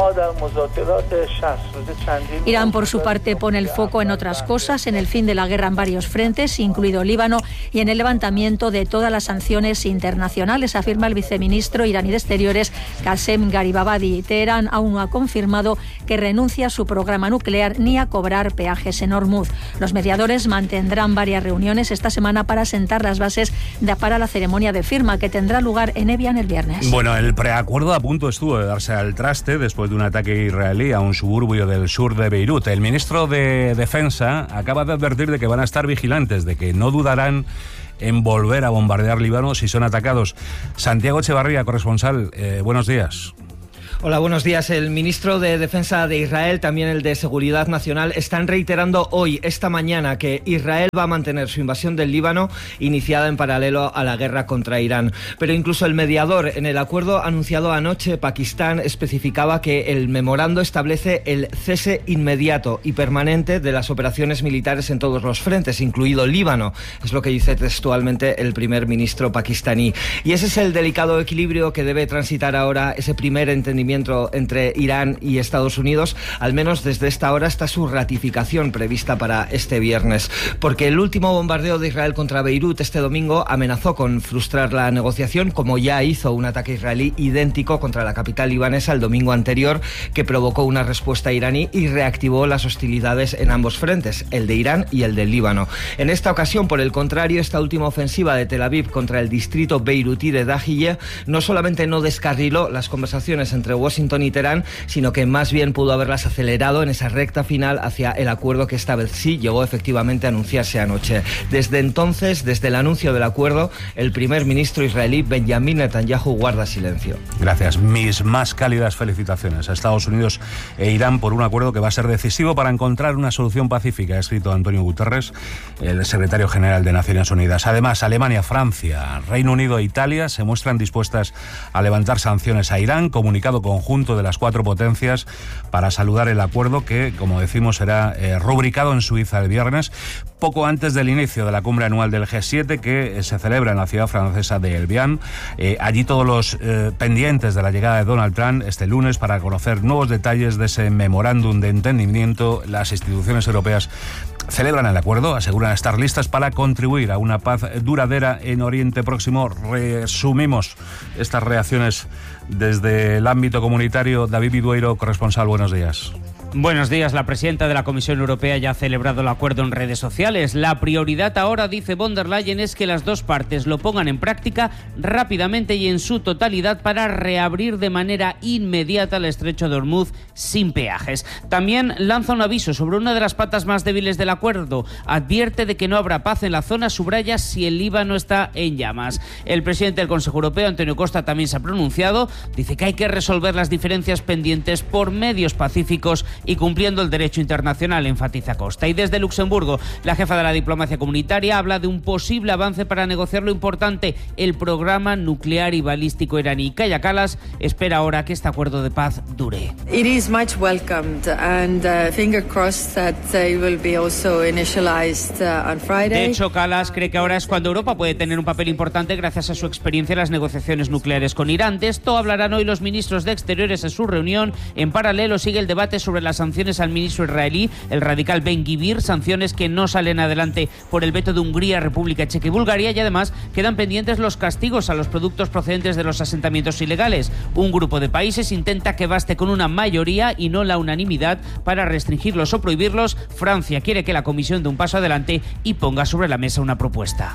Irán, por su parte, pone el foco en otras cosas, en el fin de la guerra en varios frentes, incluido Líbano, y en el levantamiento de todas las sanciones internacionales, afirma el viceministro iraní de Exteriores, Qasem Garibabadi. Teherán aún no ha confirmado que renuncia a su programa nuclear ni a cobrar peajes en Hormuz. Los mediadores mantendrán varias reuniones esta semana para sentar las bases de, para la ceremonia de firma que tendrá lugar en Evian el viernes. Bueno, el preacuerdo a punto estuvo de darse al traste después de un ataque israelí a un suburbio del sur de Beirut. El ministro de Defensa acaba de advertir de que van a estar vigilantes, de que no dudarán en volver a bombardear Líbano si son atacados. Santiago Echevarría, corresponsal, eh, buenos días. Hola, buenos días. El ministro de Defensa de Israel, también el de Seguridad Nacional, están reiterando hoy, esta mañana, que Israel va a mantener su invasión del Líbano, iniciada en paralelo a la guerra contra Irán. Pero incluso el mediador, en el acuerdo anunciado anoche, Pakistán especificaba que el memorando establece el cese inmediato y permanente de las operaciones militares en todos los frentes, incluido Líbano. Es lo que dice textualmente el primer ministro pakistaní. Y ese es el delicado equilibrio que debe transitar ahora ese primer entendimiento entre Irán y Estados Unidos. Al menos desde esta hora está su ratificación prevista para este viernes, porque el último bombardeo de Israel contra Beirut este domingo amenazó con frustrar la negociación, como ya hizo un ataque israelí idéntico contra la capital libanesa el domingo anterior, que provocó una respuesta iraní y reactivó las hostilidades en ambos frentes, el de Irán y el del Líbano. En esta ocasión, por el contrario, esta última ofensiva de Tel Aviv contra el distrito beirutí de Dahiyeh no solamente no descarriló las conversaciones entre Washington y Teherán, sino que más bien pudo haberlas acelerado en esa recta final hacia el acuerdo que esta vez sí llegó efectivamente a anunciarse anoche. Desde entonces, desde el anuncio del acuerdo, el primer ministro israelí Benjamin Netanyahu guarda silencio. Gracias. Mis más cálidas felicitaciones a Estados Unidos e Irán por un acuerdo que va a ser decisivo para encontrar una solución pacífica, ha escrito Antonio Guterres, el secretario general de Naciones Unidas. Además, Alemania, Francia, Reino Unido e Italia se muestran dispuestas a levantar sanciones a Irán, comunicado conjunto de las cuatro potencias para saludar el acuerdo que, como decimos, será eh, rubricado en Suiza el viernes, poco antes del inicio de la cumbre anual del G siete que eh, se celebra en la ciudad francesa de Evian. Eh, allí todos los eh, pendientes de la llegada de Donald Trump este lunes para conocer nuevos detalles de ese memorándum de entendimiento. Las instituciones europeas celebran el acuerdo, aseguran estar listas para contribuir a una paz duradera en Oriente Próximo. Resumimos estas reacciones desde el ámbito comunitario. David Vidueiro, corresponsal, buenos días. Buenos días. La presidenta de la Comisión Europea ya ha celebrado el acuerdo en redes sociales. La prioridad ahora, dice von der Leyen, es que las dos partes lo pongan en práctica rápidamente y en su totalidad para reabrir de manera inmediata el estrecho de Hormuz sin peajes. También lanza un aviso sobre una de las patas más débiles del acuerdo. Advierte de que no habrá paz en la zona, subraya si el Líbano está en llamas. El presidente del Consejo Europeo, Antonio Costa, también se ha pronunciado. Dice que hay que resolver las diferencias pendientes por medios pacíficos y cumpliendo el derecho internacional, enfatiza Costa. Y desde Luxemburgo, la jefa de la diplomacia comunitaria habla de un posible avance para negociar lo importante, el programa nuclear y balístico iraní. Kaja Kallas espera ahora que este acuerdo de paz dure. It is much welcomed and uh, finger crossed that they will be also initialized uh, on Friday. De hecho, Kallas cree que ahora es cuando Europa puede tener un papel importante gracias a su experiencia en las negociaciones nucleares con Irán. De esto hablarán hoy los ministros de Exteriores en su reunión. En paralelo sigue el debate sobre la las sanciones al ministro israelí, el radical Ben Gvir, sanciones que no salen adelante por el veto de Hungría, República Checa y Bulgaria, y además quedan pendientes los castigos a los productos procedentes de los asentamientos ilegales. Un grupo de países intenta que baste con una mayoría y no la unanimidad para restringirlos o prohibirlos. Francia quiere que la Comisión dé un paso adelante y ponga sobre la mesa una propuesta.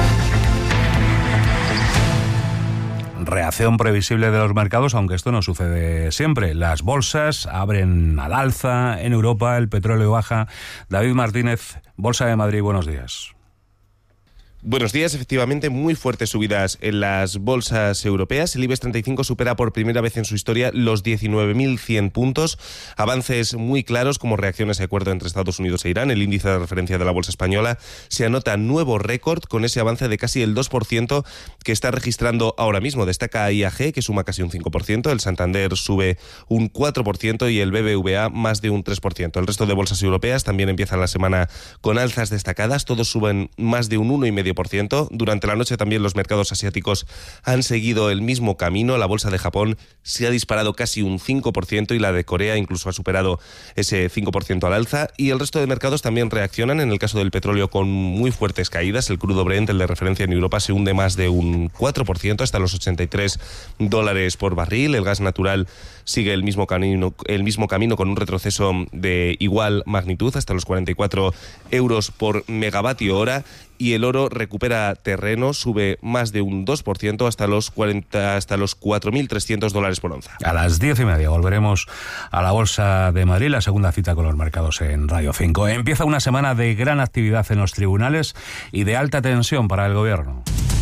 Reacción previsible de los mercados, aunque esto no sucede siempre. Las bolsas abren al alza en Europa, el petróleo baja. David Martínez, Bolsa de Madrid, buenos días. Buenos días. Efectivamente, muy fuertes subidas en las bolsas europeas. El IBEX treinta y cinco supera por primera vez en su historia los diecinueve mil cien puntos. Avances muy claros como reacciones a acuerdo entre Estados Unidos e Irán. El índice de referencia de la bolsa española se anota nuevo récord con ese avance de casi el dos por ciento que está registrando ahora mismo. Destaca I A G, que suma casi un cinco por ciento. El Santander sube un cuatro por ciento y el B B V A más de un tres por ciento. El resto de bolsas europeas también empiezan la semana con alzas destacadas. Todos suben más de un uno coma cinco por ciento. Durante la noche también los mercados asiáticos han seguido el mismo camino. La bolsa de Japón se ha disparado casi un cinco por ciento y la de Corea incluso ha superado ese cinco por ciento al alza. Y el resto de mercados también reaccionan. En el caso del petróleo, con muy fuertes caídas. El crudo Brent, el de referencia en Europa, se hunde más de un cuatro por ciento hasta los ochenta y tres dólares por barril. El gas natural sigue el mismo camino, el mismo camino con un retroceso de igual magnitud hasta los cuarenta y cuatro euros por megavatio hora. Y el oro recupera terreno, sube más de un dos por ciento hasta los cuarenta, hasta los cuatro mil trescientos dólares por onza. A las diez y media volveremos a la Bolsa de Madrid, la segunda cita con los mercados en Radio cinco. Empieza una semana de gran actividad en los tribunales y de alta tensión para el Gobierno,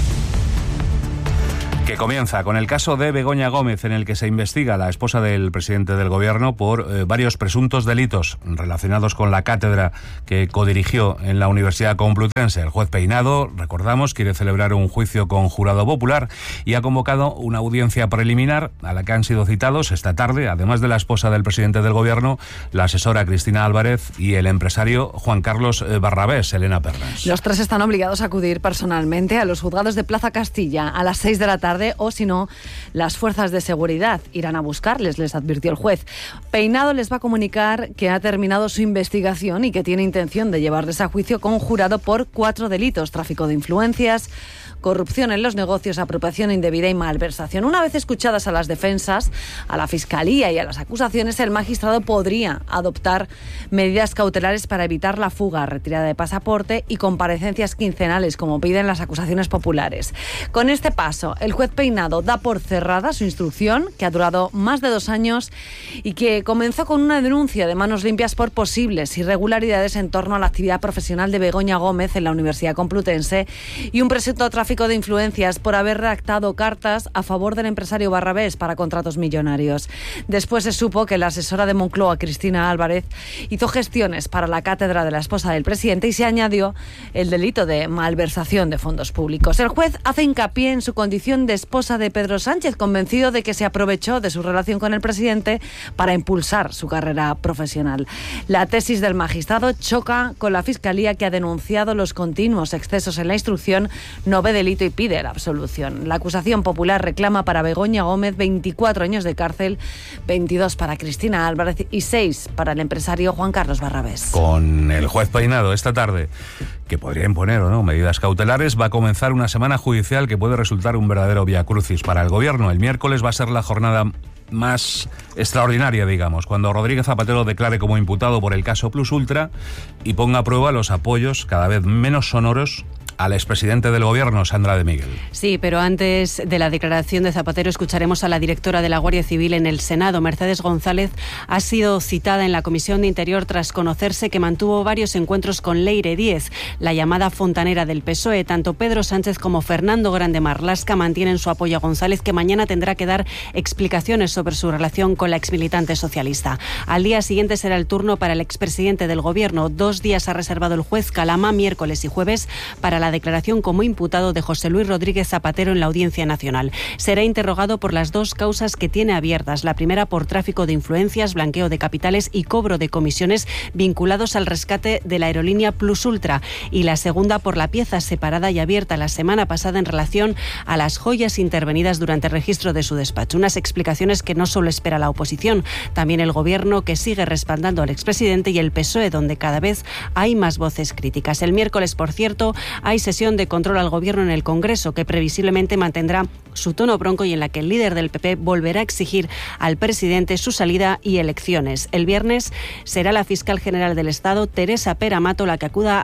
que comienza con el caso de Begoña Gómez, en el que se investiga a la esposa del presidente del Gobierno por eh, varios presuntos delitos relacionados con la cátedra que codirigió en la Universidad Complutense. El juez Peinado, recordamos, quiere celebrar un juicio con jurado popular y ha convocado una audiencia preliminar a la que han sido citados esta tarde, además de la esposa del presidente del Gobierno, la asesora Cristina Álvarez y el empresario Juan Carlos Barrabés. Elena Pernas. Los tres están obligados a acudir personalmente a los juzgados de Plaza Castilla a las seis de la tarde, o si no, las fuerzas de seguridad irán a buscarles, les advirtió el juez. Peinado les va a comunicar que ha terminado su investigación y que tiene intención de llevarles a juicio con jurado por cuatro delitos: tráfico de influencias, corrupción en los negocios, apropiación indebida y malversación. Una vez escuchadas a las defensas, a la Fiscalía y a las acusaciones, el magistrado podría adoptar medidas cautelares para evitar la fuga, retirada de pasaporte y comparecencias quincenales, como piden las acusaciones populares. Con este paso, el juez Peinado da por cerrada su instrucción, que ha durado más de dos años y que comenzó con una denuncia de manos limpias por posibles irregularidades en torno a la actividad profesional de Begoña Gómez en la Universidad Complutense y un presunto tráfico de influencias por haber redactado cartas a favor del empresario Barrabés para contratos millonarios. Después se supo que la asesora de Moncloa, Cristina Álvarez, hizo gestiones para la cátedra de la esposa del presidente y se añadió el delito de malversación de fondos públicos. El juez hace hincapié en su condición de esposa de Pedro Sánchez, convencido de que se aprovechó de su relación con el presidente para impulsar su carrera profesional. La tesis del magistrado choca con la Fiscalía, que ha denunciado los continuos excesos en la instrucción, no ve delito y pide la absolución. La acusación popular reclama para Begoña Gómez veinticuatro años de cárcel, veintidós para Cristina Álvarez y seis para el empresario Juan Carlos Barrabés. Con el juez Peinado esta tarde, que podría imponer o no medidas cautelares, va a comenzar una semana judicial que puede resultar un verdadero viacrucis para el Gobierno. El miércoles va a ser la jornada más extraordinaria, digamos, cuando Rodríguez Zapatero declare como imputado por el caso Plus Ultra y ponga a prueba los apoyos cada vez menos sonoros al expresidente del Gobierno, Sandra de Miguel. Sí, pero antes de la declaración de Zapatero escucharemos a la directora de la Guardia Civil en el Senado. Mercedes González ha sido citada en la Comisión de Interior tras conocerse que mantuvo varios encuentros con Leire Díez, la llamada fontanera del P S O E. Tanto Pedro Sánchez como Fernando Grande Marlaska mantienen su apoyo a González, que mañana tendrá que dar explicaciones sobre su relación con la exmilitante socialista. Al día siguiente será el turno para el expresidente del Gobierno. Dos días ha reservado el juez Calama, miércoles y jueves, para la declaración como imputado de José Luis Rodríguez Zapatero en la Audiencia Nacional. Será interrogado por las dos causas que tiene abiertas. La primera por tráfico de influencias, blanqueo de capitales y cobro de comisiones vinculados al rescate de la aerolínea Plus Ultra. Y la segunda por la pieza separada y abierta la semana pasada en relación a las joyas intervenidas durante el registro de su despacho. Unas explicaciones que no solo espera la oposición, también el Gobierno, que sigue respaldando al expresidente, y el P S O E, donde cada vez hay más voces críticas. El miércoles, por cierto, hay sesión de control al Gobierno en el Congreso, que previsiblemente mantendrá su tono bronco y en la que el líder del P P volverá a exigir al presidente su salida y elecciones. El viernes será la fiscal general del Estado, Teresa Pera Mato, la que acuda a la Comisión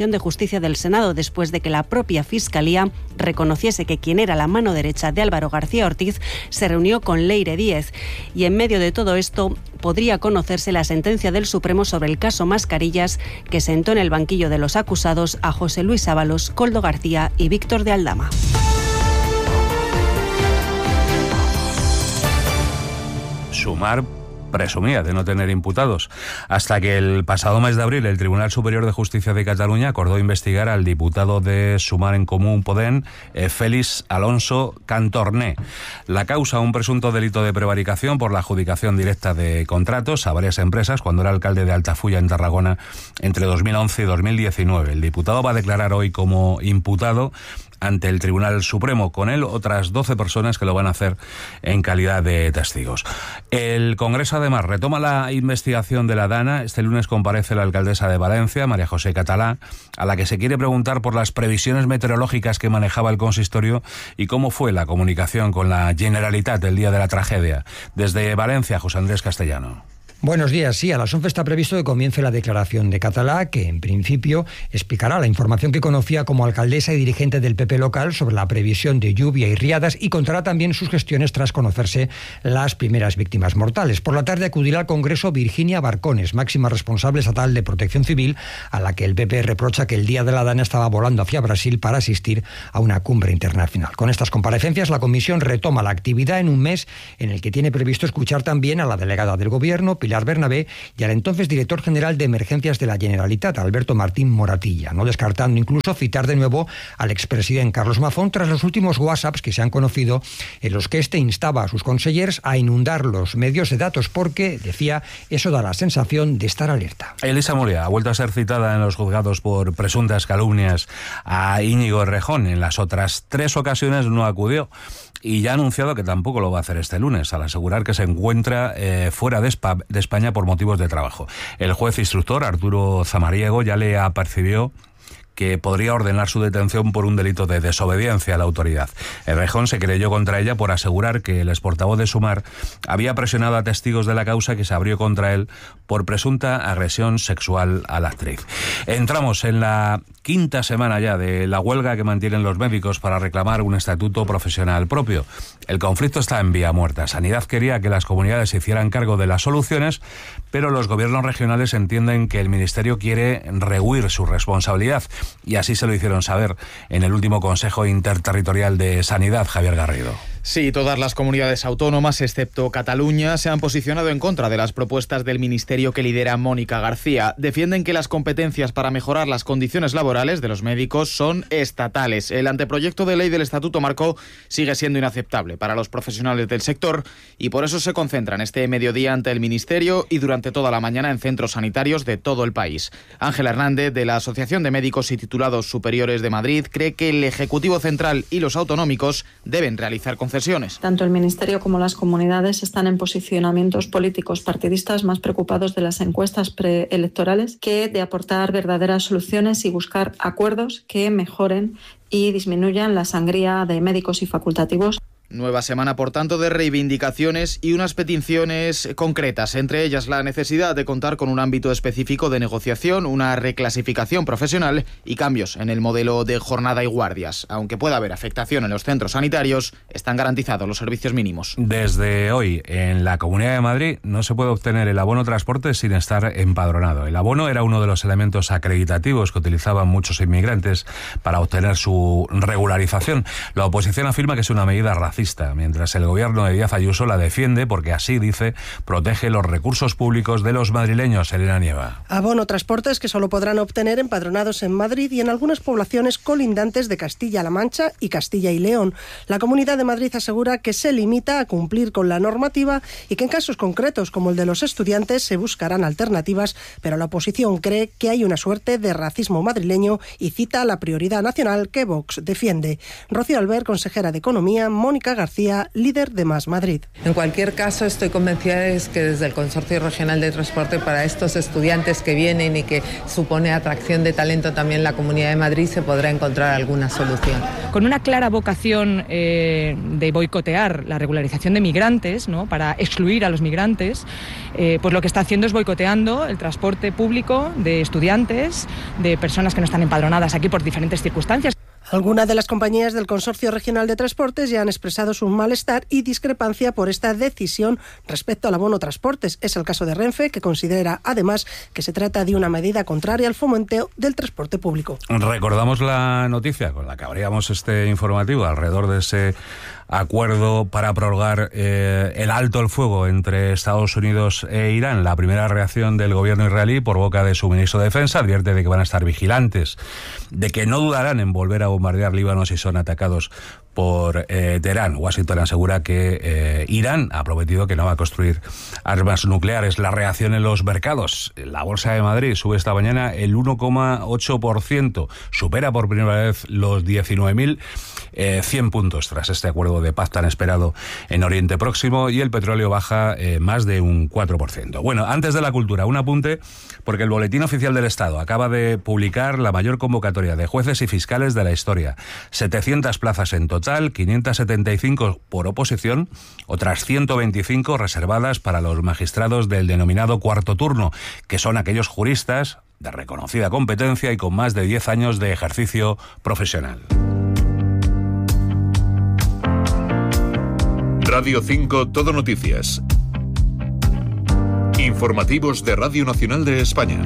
Comisión de Justicia del Senado, después de que la propia Fiscalía reconociese que quien era la mano derecha de Álvaro García Ortiz se reunió con Leire Díez. Y en medio de todo esto podría conocerse la sentencia del Supremo sobre el caso Mascarillas, que sentó en el banquillo de los acusados a José Luis Ábalos, Koldo García y Víctor de Aldama. Sumar presumía de no tener imputados, hasta que el pasado mes de abril el Tribunal Superior de Justicia de Cataluña acordó investigar al diputado de Sumar en Comú Podem, eh, Félix Alonso Cantorné. La causa, un presunto delito de prevaricación por la adjudicación directa de contratos a varias empresas cuando era alcalde de Altafulla, en Tarragona, entre dos mil once y dos mil diecinueve. El diputado va a declarar hoy como imputado ante el Tribunal Supremo, con él otras doce personas que lo van a hacer en calidad de testigos. El Congreso además retoma la investigación de la DANA. Este lunes comparece la alcaldesa de Valencia, María José Catalá, a la que se quiere preguntar por las previsiones meteorológicas que manejaba el consistorio y cómo fue la comunicación con la Generalitat el día de la tragedia. Desde Valencia, José Andrés Castellano. Buenos días. Sí, a las once está previsto que comience la declaración de Catalá, que en principio explicará la información que conocía como alcaldesa y dirigente del P P local sobre la previsión de lluvia y riadas, y contará también sus gestiones tras conocerse las primeras víctimas mortales. Por la tarde acudirá al Congreso Virginia Barcones, máxima responsable estatal de Protección Civil, a la que el P P reprocha que el día de la DANA estaba volando hacia Brasil para asistir a una cumbre internacional. Con estas comparecencias, la comisión retoma la actividad en un mes en el que tiene previsto escuchar también a la delegada del Gobierno, Pilar Bernabé, y al entonces director general de Emergencias de la Generalitat, Alberto Martín Moratilla, no descartando incluso citar de nuevo al expresidente Carlos Mazón tras los últimos WhatsApps que se han conocido, en los que este instaba a sus consellers a inundar los medios de datos porque, decía, eso da la sensación de estar alerta. Elisa Moria ha vuelto a ser citada en los juzgados por presuntas calumnias a Íñigo Errejón. En las otras tres ocasiones no acudió y ya ha anunciado que tampoco lo va a hacer este lunes, al asegurar que se encuentra eh, fuera de, Spa, de España por motivos de trabajo. El juez instructor, Arturo Zamariego, ya le apercibió que podría ordenar su detención por un delito de desobediencia a la autoridad. Errejón se creyó contra ella por asegurar que el exportavoz de Sumar había presionado a testigos de la causa que se abrió contra él por presunta agresión sexual a la actriz. Entramos en la quinta semana ya de la huelga que mantienen los médicos para reclamar un estatuto profesional propio. El conflicto está en vía muerta. Sanidad quería que las comunidades se hicieran cargo de las soluciones, pero los gobiernos regionales entienden que el Ministerio quiere rehuir su responsabilidad. Y así se lo hicieron saber en el último Consejo Interterritorial de Sanidad, Javier Garrido. Sí, todas las comunidades autónomas, excepto Cataluña, se han posicionado en contra de las propuestas del ministerio que lidera Mónica García. Defienden que las competencias para mejorar las condiciones laborales de los médicos son estatales. El anteproyecto de ley del Estatuto Marco sigue siendo inaceptable para los profesionales del sector y por eso se concentran este mediodía ante el ministerio y durante toda la mañana en centros sanitarios de todo el país. Ángela Hernández, de la Asociación de Médicos y Titulados Superiores de Madrid, cree que el Ejecutivo Central y los autonómicos deben realizar concesiones. Tanto el Ministerio como las comunidades están en posicionamientos políticos partidistas más preocupados de las encuestas preelectorales que de aportar verdaderas soluciones y buscar acuerdos que mejoren y disminuyan la sangría de médicos y facultativos. Nueva semana, por tanto, de reivindicaciones y unas peticiones concretas, entre ellas la necesidad de contar con un ámbito específico de negociación, una reclasificación profesional y cambios en el modelo de jornada y guardias. Aunque pueda haber afectación en los centros sanitarios, están garantizados los servicios mínimos. Desde hoy, en la Comunidad de Madrid, no se puede obtener el abono transporte sin estar empadronado. El abono era uno de los elementos acreditativos que utilizaban muchos inmigrantes para obtener su regularización. La oposición afirma que es una medida racista, mientras el gobierno de Díaz Ayuso la defiende porque así, dice, protege los recursos públicos de los madrileños. Elena Nieva. Abono transportes que solo podrán obtener empadronados en Madrid y en algunas poblaciones colindantes de Castilla-La Mancha y Castilla y León. La Comunidad de Madrid asegura que se limita a cumplir con la normativa y que en casos concretos como el de los estudiantes se buscarán alternativas, pero la oposición cree que hay una suerte de racismo madrileño y cita la prioridad nacional que Vox defiende. Rocío Albert, consejera de Economía, Mónica Mónica García, líder de Más Madrid. En cualquier caso, estoy convencida de que desde el Consorcio Regional de Transporte, para estos estudiantes que vienen y que supone atracción de talento también en la Comunidad de Madrid, se podrá encontrar alguna solución. Con una clara vocación eh, de boicotear la regularización de migrantes, ¿no?, para excluir a los migrantes, eh, pues lo que está haciendo es boicoteando el transporte público de estudiantes, de personas que no están empadronadas aquí por diferentes circunstancias. Algunas de las compañías del Consorcio Regional de Transportes ya han expresado su malestar y discrepancia por esta decisión respecto al abono transportes. Es el caso de Renfe, que considera además que se trata de una medida contraria al fomenteo del transporte público. Recordamos la noticia con la que abríamos este informativo alrededor de ese acuerdo para prorrogar eh, el alto el fuego entre Estados Unidos e Irán. La primera reacción del gobierno israelí, por boca de su ministro de Defensa, advierte de que van a estar vigilantes, de que no dudarán en volver a bombardear Líbano si son atacados por eh, Teherán. Washington asegura que eh, Irán ha prometido que no va a construir armas nucleares. La reacción en los mercados. La Bolsa de Madrid sube esta mañana el uno coma ocho por ciento. Supera por primera vez los diecinueve mil cien puntos tras este acuerdo de paz tan esperado en Oriente Próximo, y el petróleo baja eh, más de un cuatro por ciento. Bueno, antes de la cultura, un apunte, porque el Boletín Oficial del Estado acaba de publicar la mayor convocatoria de jueces y fiscales de la historia. setecientas plazas en total, quinientas setenta y cinco por oposición, otras ciento veinticinco reservadas para los magistrados del denominado cuarto turno, que son aquellos juristas de reconocida competencia y con más de diez años de ejercicio profesional. Radio cinco Todo Noticias. Informativos de Radio Nacional de España.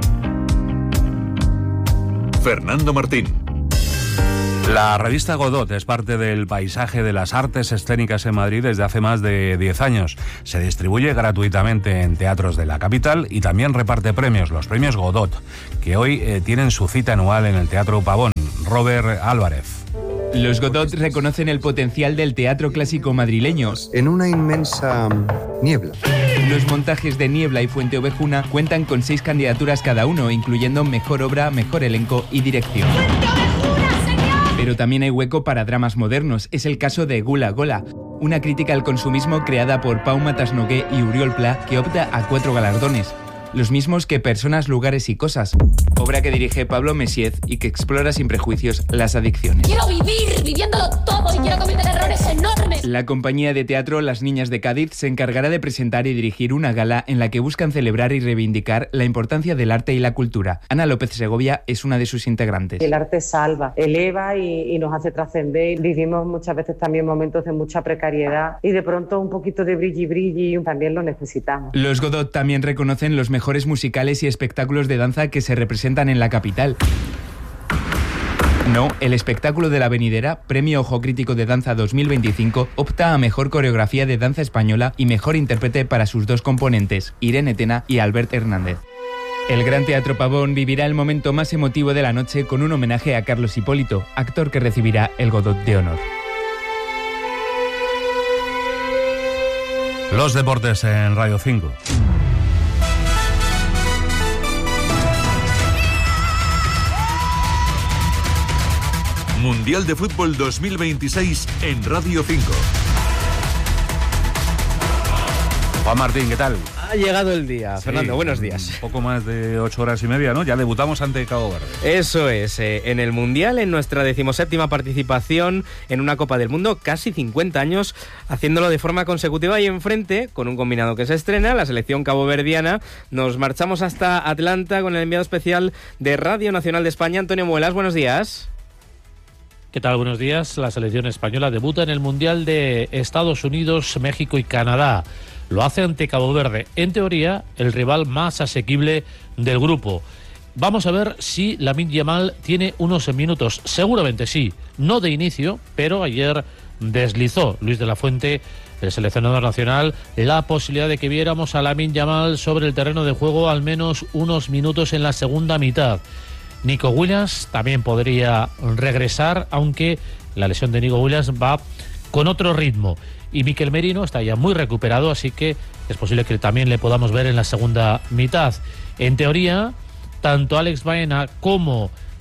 Fernando Martín. La revista Godot es parte del paisaje de las artes escénicas en Madrid desde hace más de diez años. Se distribuye gratuitamente en teatros de la capital y también reparte premios, los premios Godot, que hoy eh, tienen su cita anual en el Teatro Pavón. Robert Álvarez. Los Godot reconocen el potencial del teatro clásico madrileño. En una inmensa niebla. Los montajes de Niebla y Fuente Ovejuna cuentan con seis candidaturas cada uno, incluyendo mejor obra, mejor elenco y dirección. Pero también hay hueco para dramas modernos. Es el caso de Gula Gola, una crítica al consumismo creada por Pau Matasnogué y Uriol Pla, que opta a cuatro galardones, los mismos que Personas, Lugares y Cosas, obra que dirige Pablo Messiez y que explora sin prejuicios las adicciones. Quiero vivir viviéndolo todo y quiero cometer errores enormes. La compañía de teatro Las Niñas de Cádiz se encargará de presentar y dirigir una gala en la que buscan celebrar y reivindicar la importancia del arte y la cultura. Ana López Segovia es una de sus integrantes. El arte salva, eleva y, y nos hace trascender. Vivimos muchas veces también momentos de mucha precariedad y de pronto un poquito de brilli brilli también lo necesitamos. Los Godot también reconocen los mejores mejores musicales y espectáculos de danza que se representan en la capital. No, el espectáculo de la Venidera, Premio Ojo Crítico de Danza dos mil veinticinco, opta a Mejor Coreografía de Danza Española y Mejor Intérprete para sus dos componentes, Irene Tena y Albert Hernández. El Gran Teatro Pavón vivirá el momento más emotivo de la noche con un homenaje a Carlos Hipólito, actor que recibirá el Godot de Honor. Los deportes en Radio cinco. Mundial de Fútbol dos mil veintiséis en Radio cinco. Juan Martín, ¿qué tal? Ha llegado el día. Sí, Fernando, buenos días. Un poco más de ocho horas y media, ¿no? Ya debutamos ante Cabo Verde. Eso es, eh, en el Mundial, en nuestra decimoséptima participación en una Copa del Mundo, casi cincuenta años, haciéndolo de forma consecutiva y enfrente, con un combinado que se estrena, la selección caboverdiana. Nos marchamos hasta Atlanta con el enviado especial de Radio Nacional de España, Antonio Muelas. Buenos días. ¿Qué tal? Buenos días. La selección española debuta en el Mundial de Estados Unidos, México y Canadá. Lo hace ante Cabo Verde, en teoría el rival más asequible del grupo. Vamos a ver si Lamine Yamal tiene unos minutos. Seguramente sí, no de inicio, pero ayer deslizó Luis de la Fuente, el seleccionador nacional, la posibilidad de que viéramos a Lamine Yamal sobre el terreno de juego al menos unos minutos en la segunda mitad. Nico Williams también podría regresar, aunque la lesión de Nico Williams va con otro ritmo. Y Mikel Merino está ya muy recuperado, así que es posible que también le podamos ver en la segunda mitad. En teoría, tanto Alex Baena como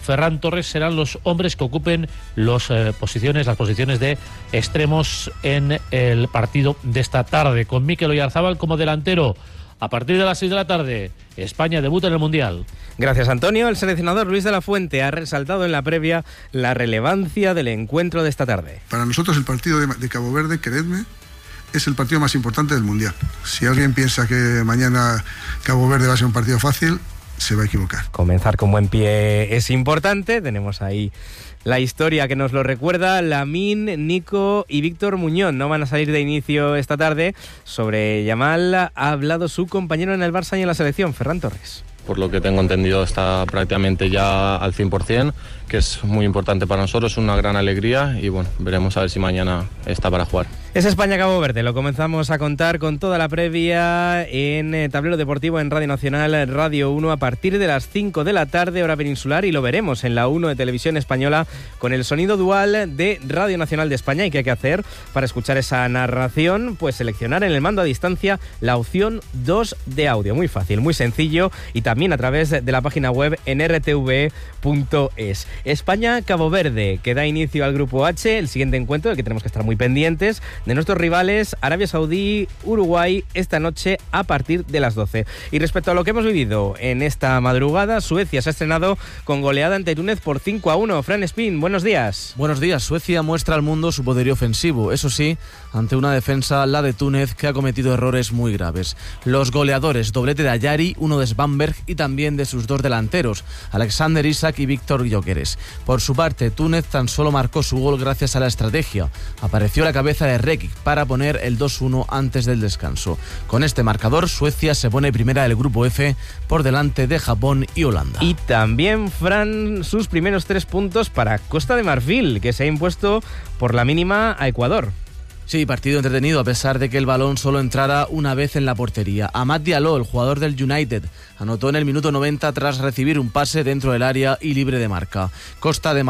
Ferran Torres serán los hombres que ocupen los, eh, posiciones, las posiciones de extremos en el partido de esta tarde, con Mikel Oyarzábal como delantero. A partir de las seis de la tarde, España debuta en el Mundial. Gracias, Antonio. El seleccionador Luis de la Fuente ha resaltado en la previa la relevancia del encuentro de esta tarde. Para nosotros el partido de, de Cabo Verde, creedme, es el partido más importante del Mundial. Si alguien piensa que mañana Cabo Verde va a ser un partido fácil, se va a equivocar. Comenzar con buen pie es importante. Tenemos ahí la historia que nos lo recuerda. Lamine, Nico y Víctor Muñoz no van a salir de inicio esta tarde. Sobre Yamal ha hablado su compañero en el Barça y en la selección, Ferran Torres. Por lo que tengo entendido está prácticamente ya al cien por ciento, que es muy importante para nosotros, una gran alegría y bueno, veremos a ver si mañana está para jugar. Es España-Cabo Verde, lo comenzamos a contar con toda la previa en eh, Tablero Deportivo en Radio Nacional, Radio uno, a partir de las cinco de la tarde, hora peninsular, y lo veremos en la uno de Televisión Española con el sonido dual de Radio Nacional de España. ¿Y qué hay que hacer para escuchar esa narración? Pues seleccionar en el mando a distancia la opción dos de audio, muy fácil, muy sencillo, y también a través de la página web en r t v punto es. España-Cabo Verde, que da inicio al Grupo H, el siguiente encuentro del que tenemos que estar muy pendientes, de nuestros rivales Arabia Saudí, Uruguay, esta noche a partir de las doce. Y respecto a lo que hemos vivido en esta madrugada, Suecia se ha estrenado con goleada ante Túnez por cinco a uno. Fran Spin, buenos días. Buenos días. Suecia muestra al mundo su poderío ofensivo, eso sí, ante una defensa, la de Túnez, que ha cometido errores muy graves. Los goleadores, doblete de Ayari, uno de Svanberg y también de sus dos delanteros, Alexander Isak y Víctor Gyökeres. Por su parte, Túnez tan solo marcó su gol gracias a la estrategia. Apareció la cabeza de Rekic para poner el dos uno antes del descanso. Con este marcador, Suecia se pone primera del Grupo F por delante de Japón y Holanda. Y también, Fran, sus primeros tres puntos para Costa de Marfil, que se ha impuesto por la mínima a Ecuador. Sí, partido entretenido a pesar de que el balón solo entrara una vez en la portería. Amad Diallo, el jugador del United, anotó en el minuto noventa tras recibir un pase dentro del área y libre de marca. Costa de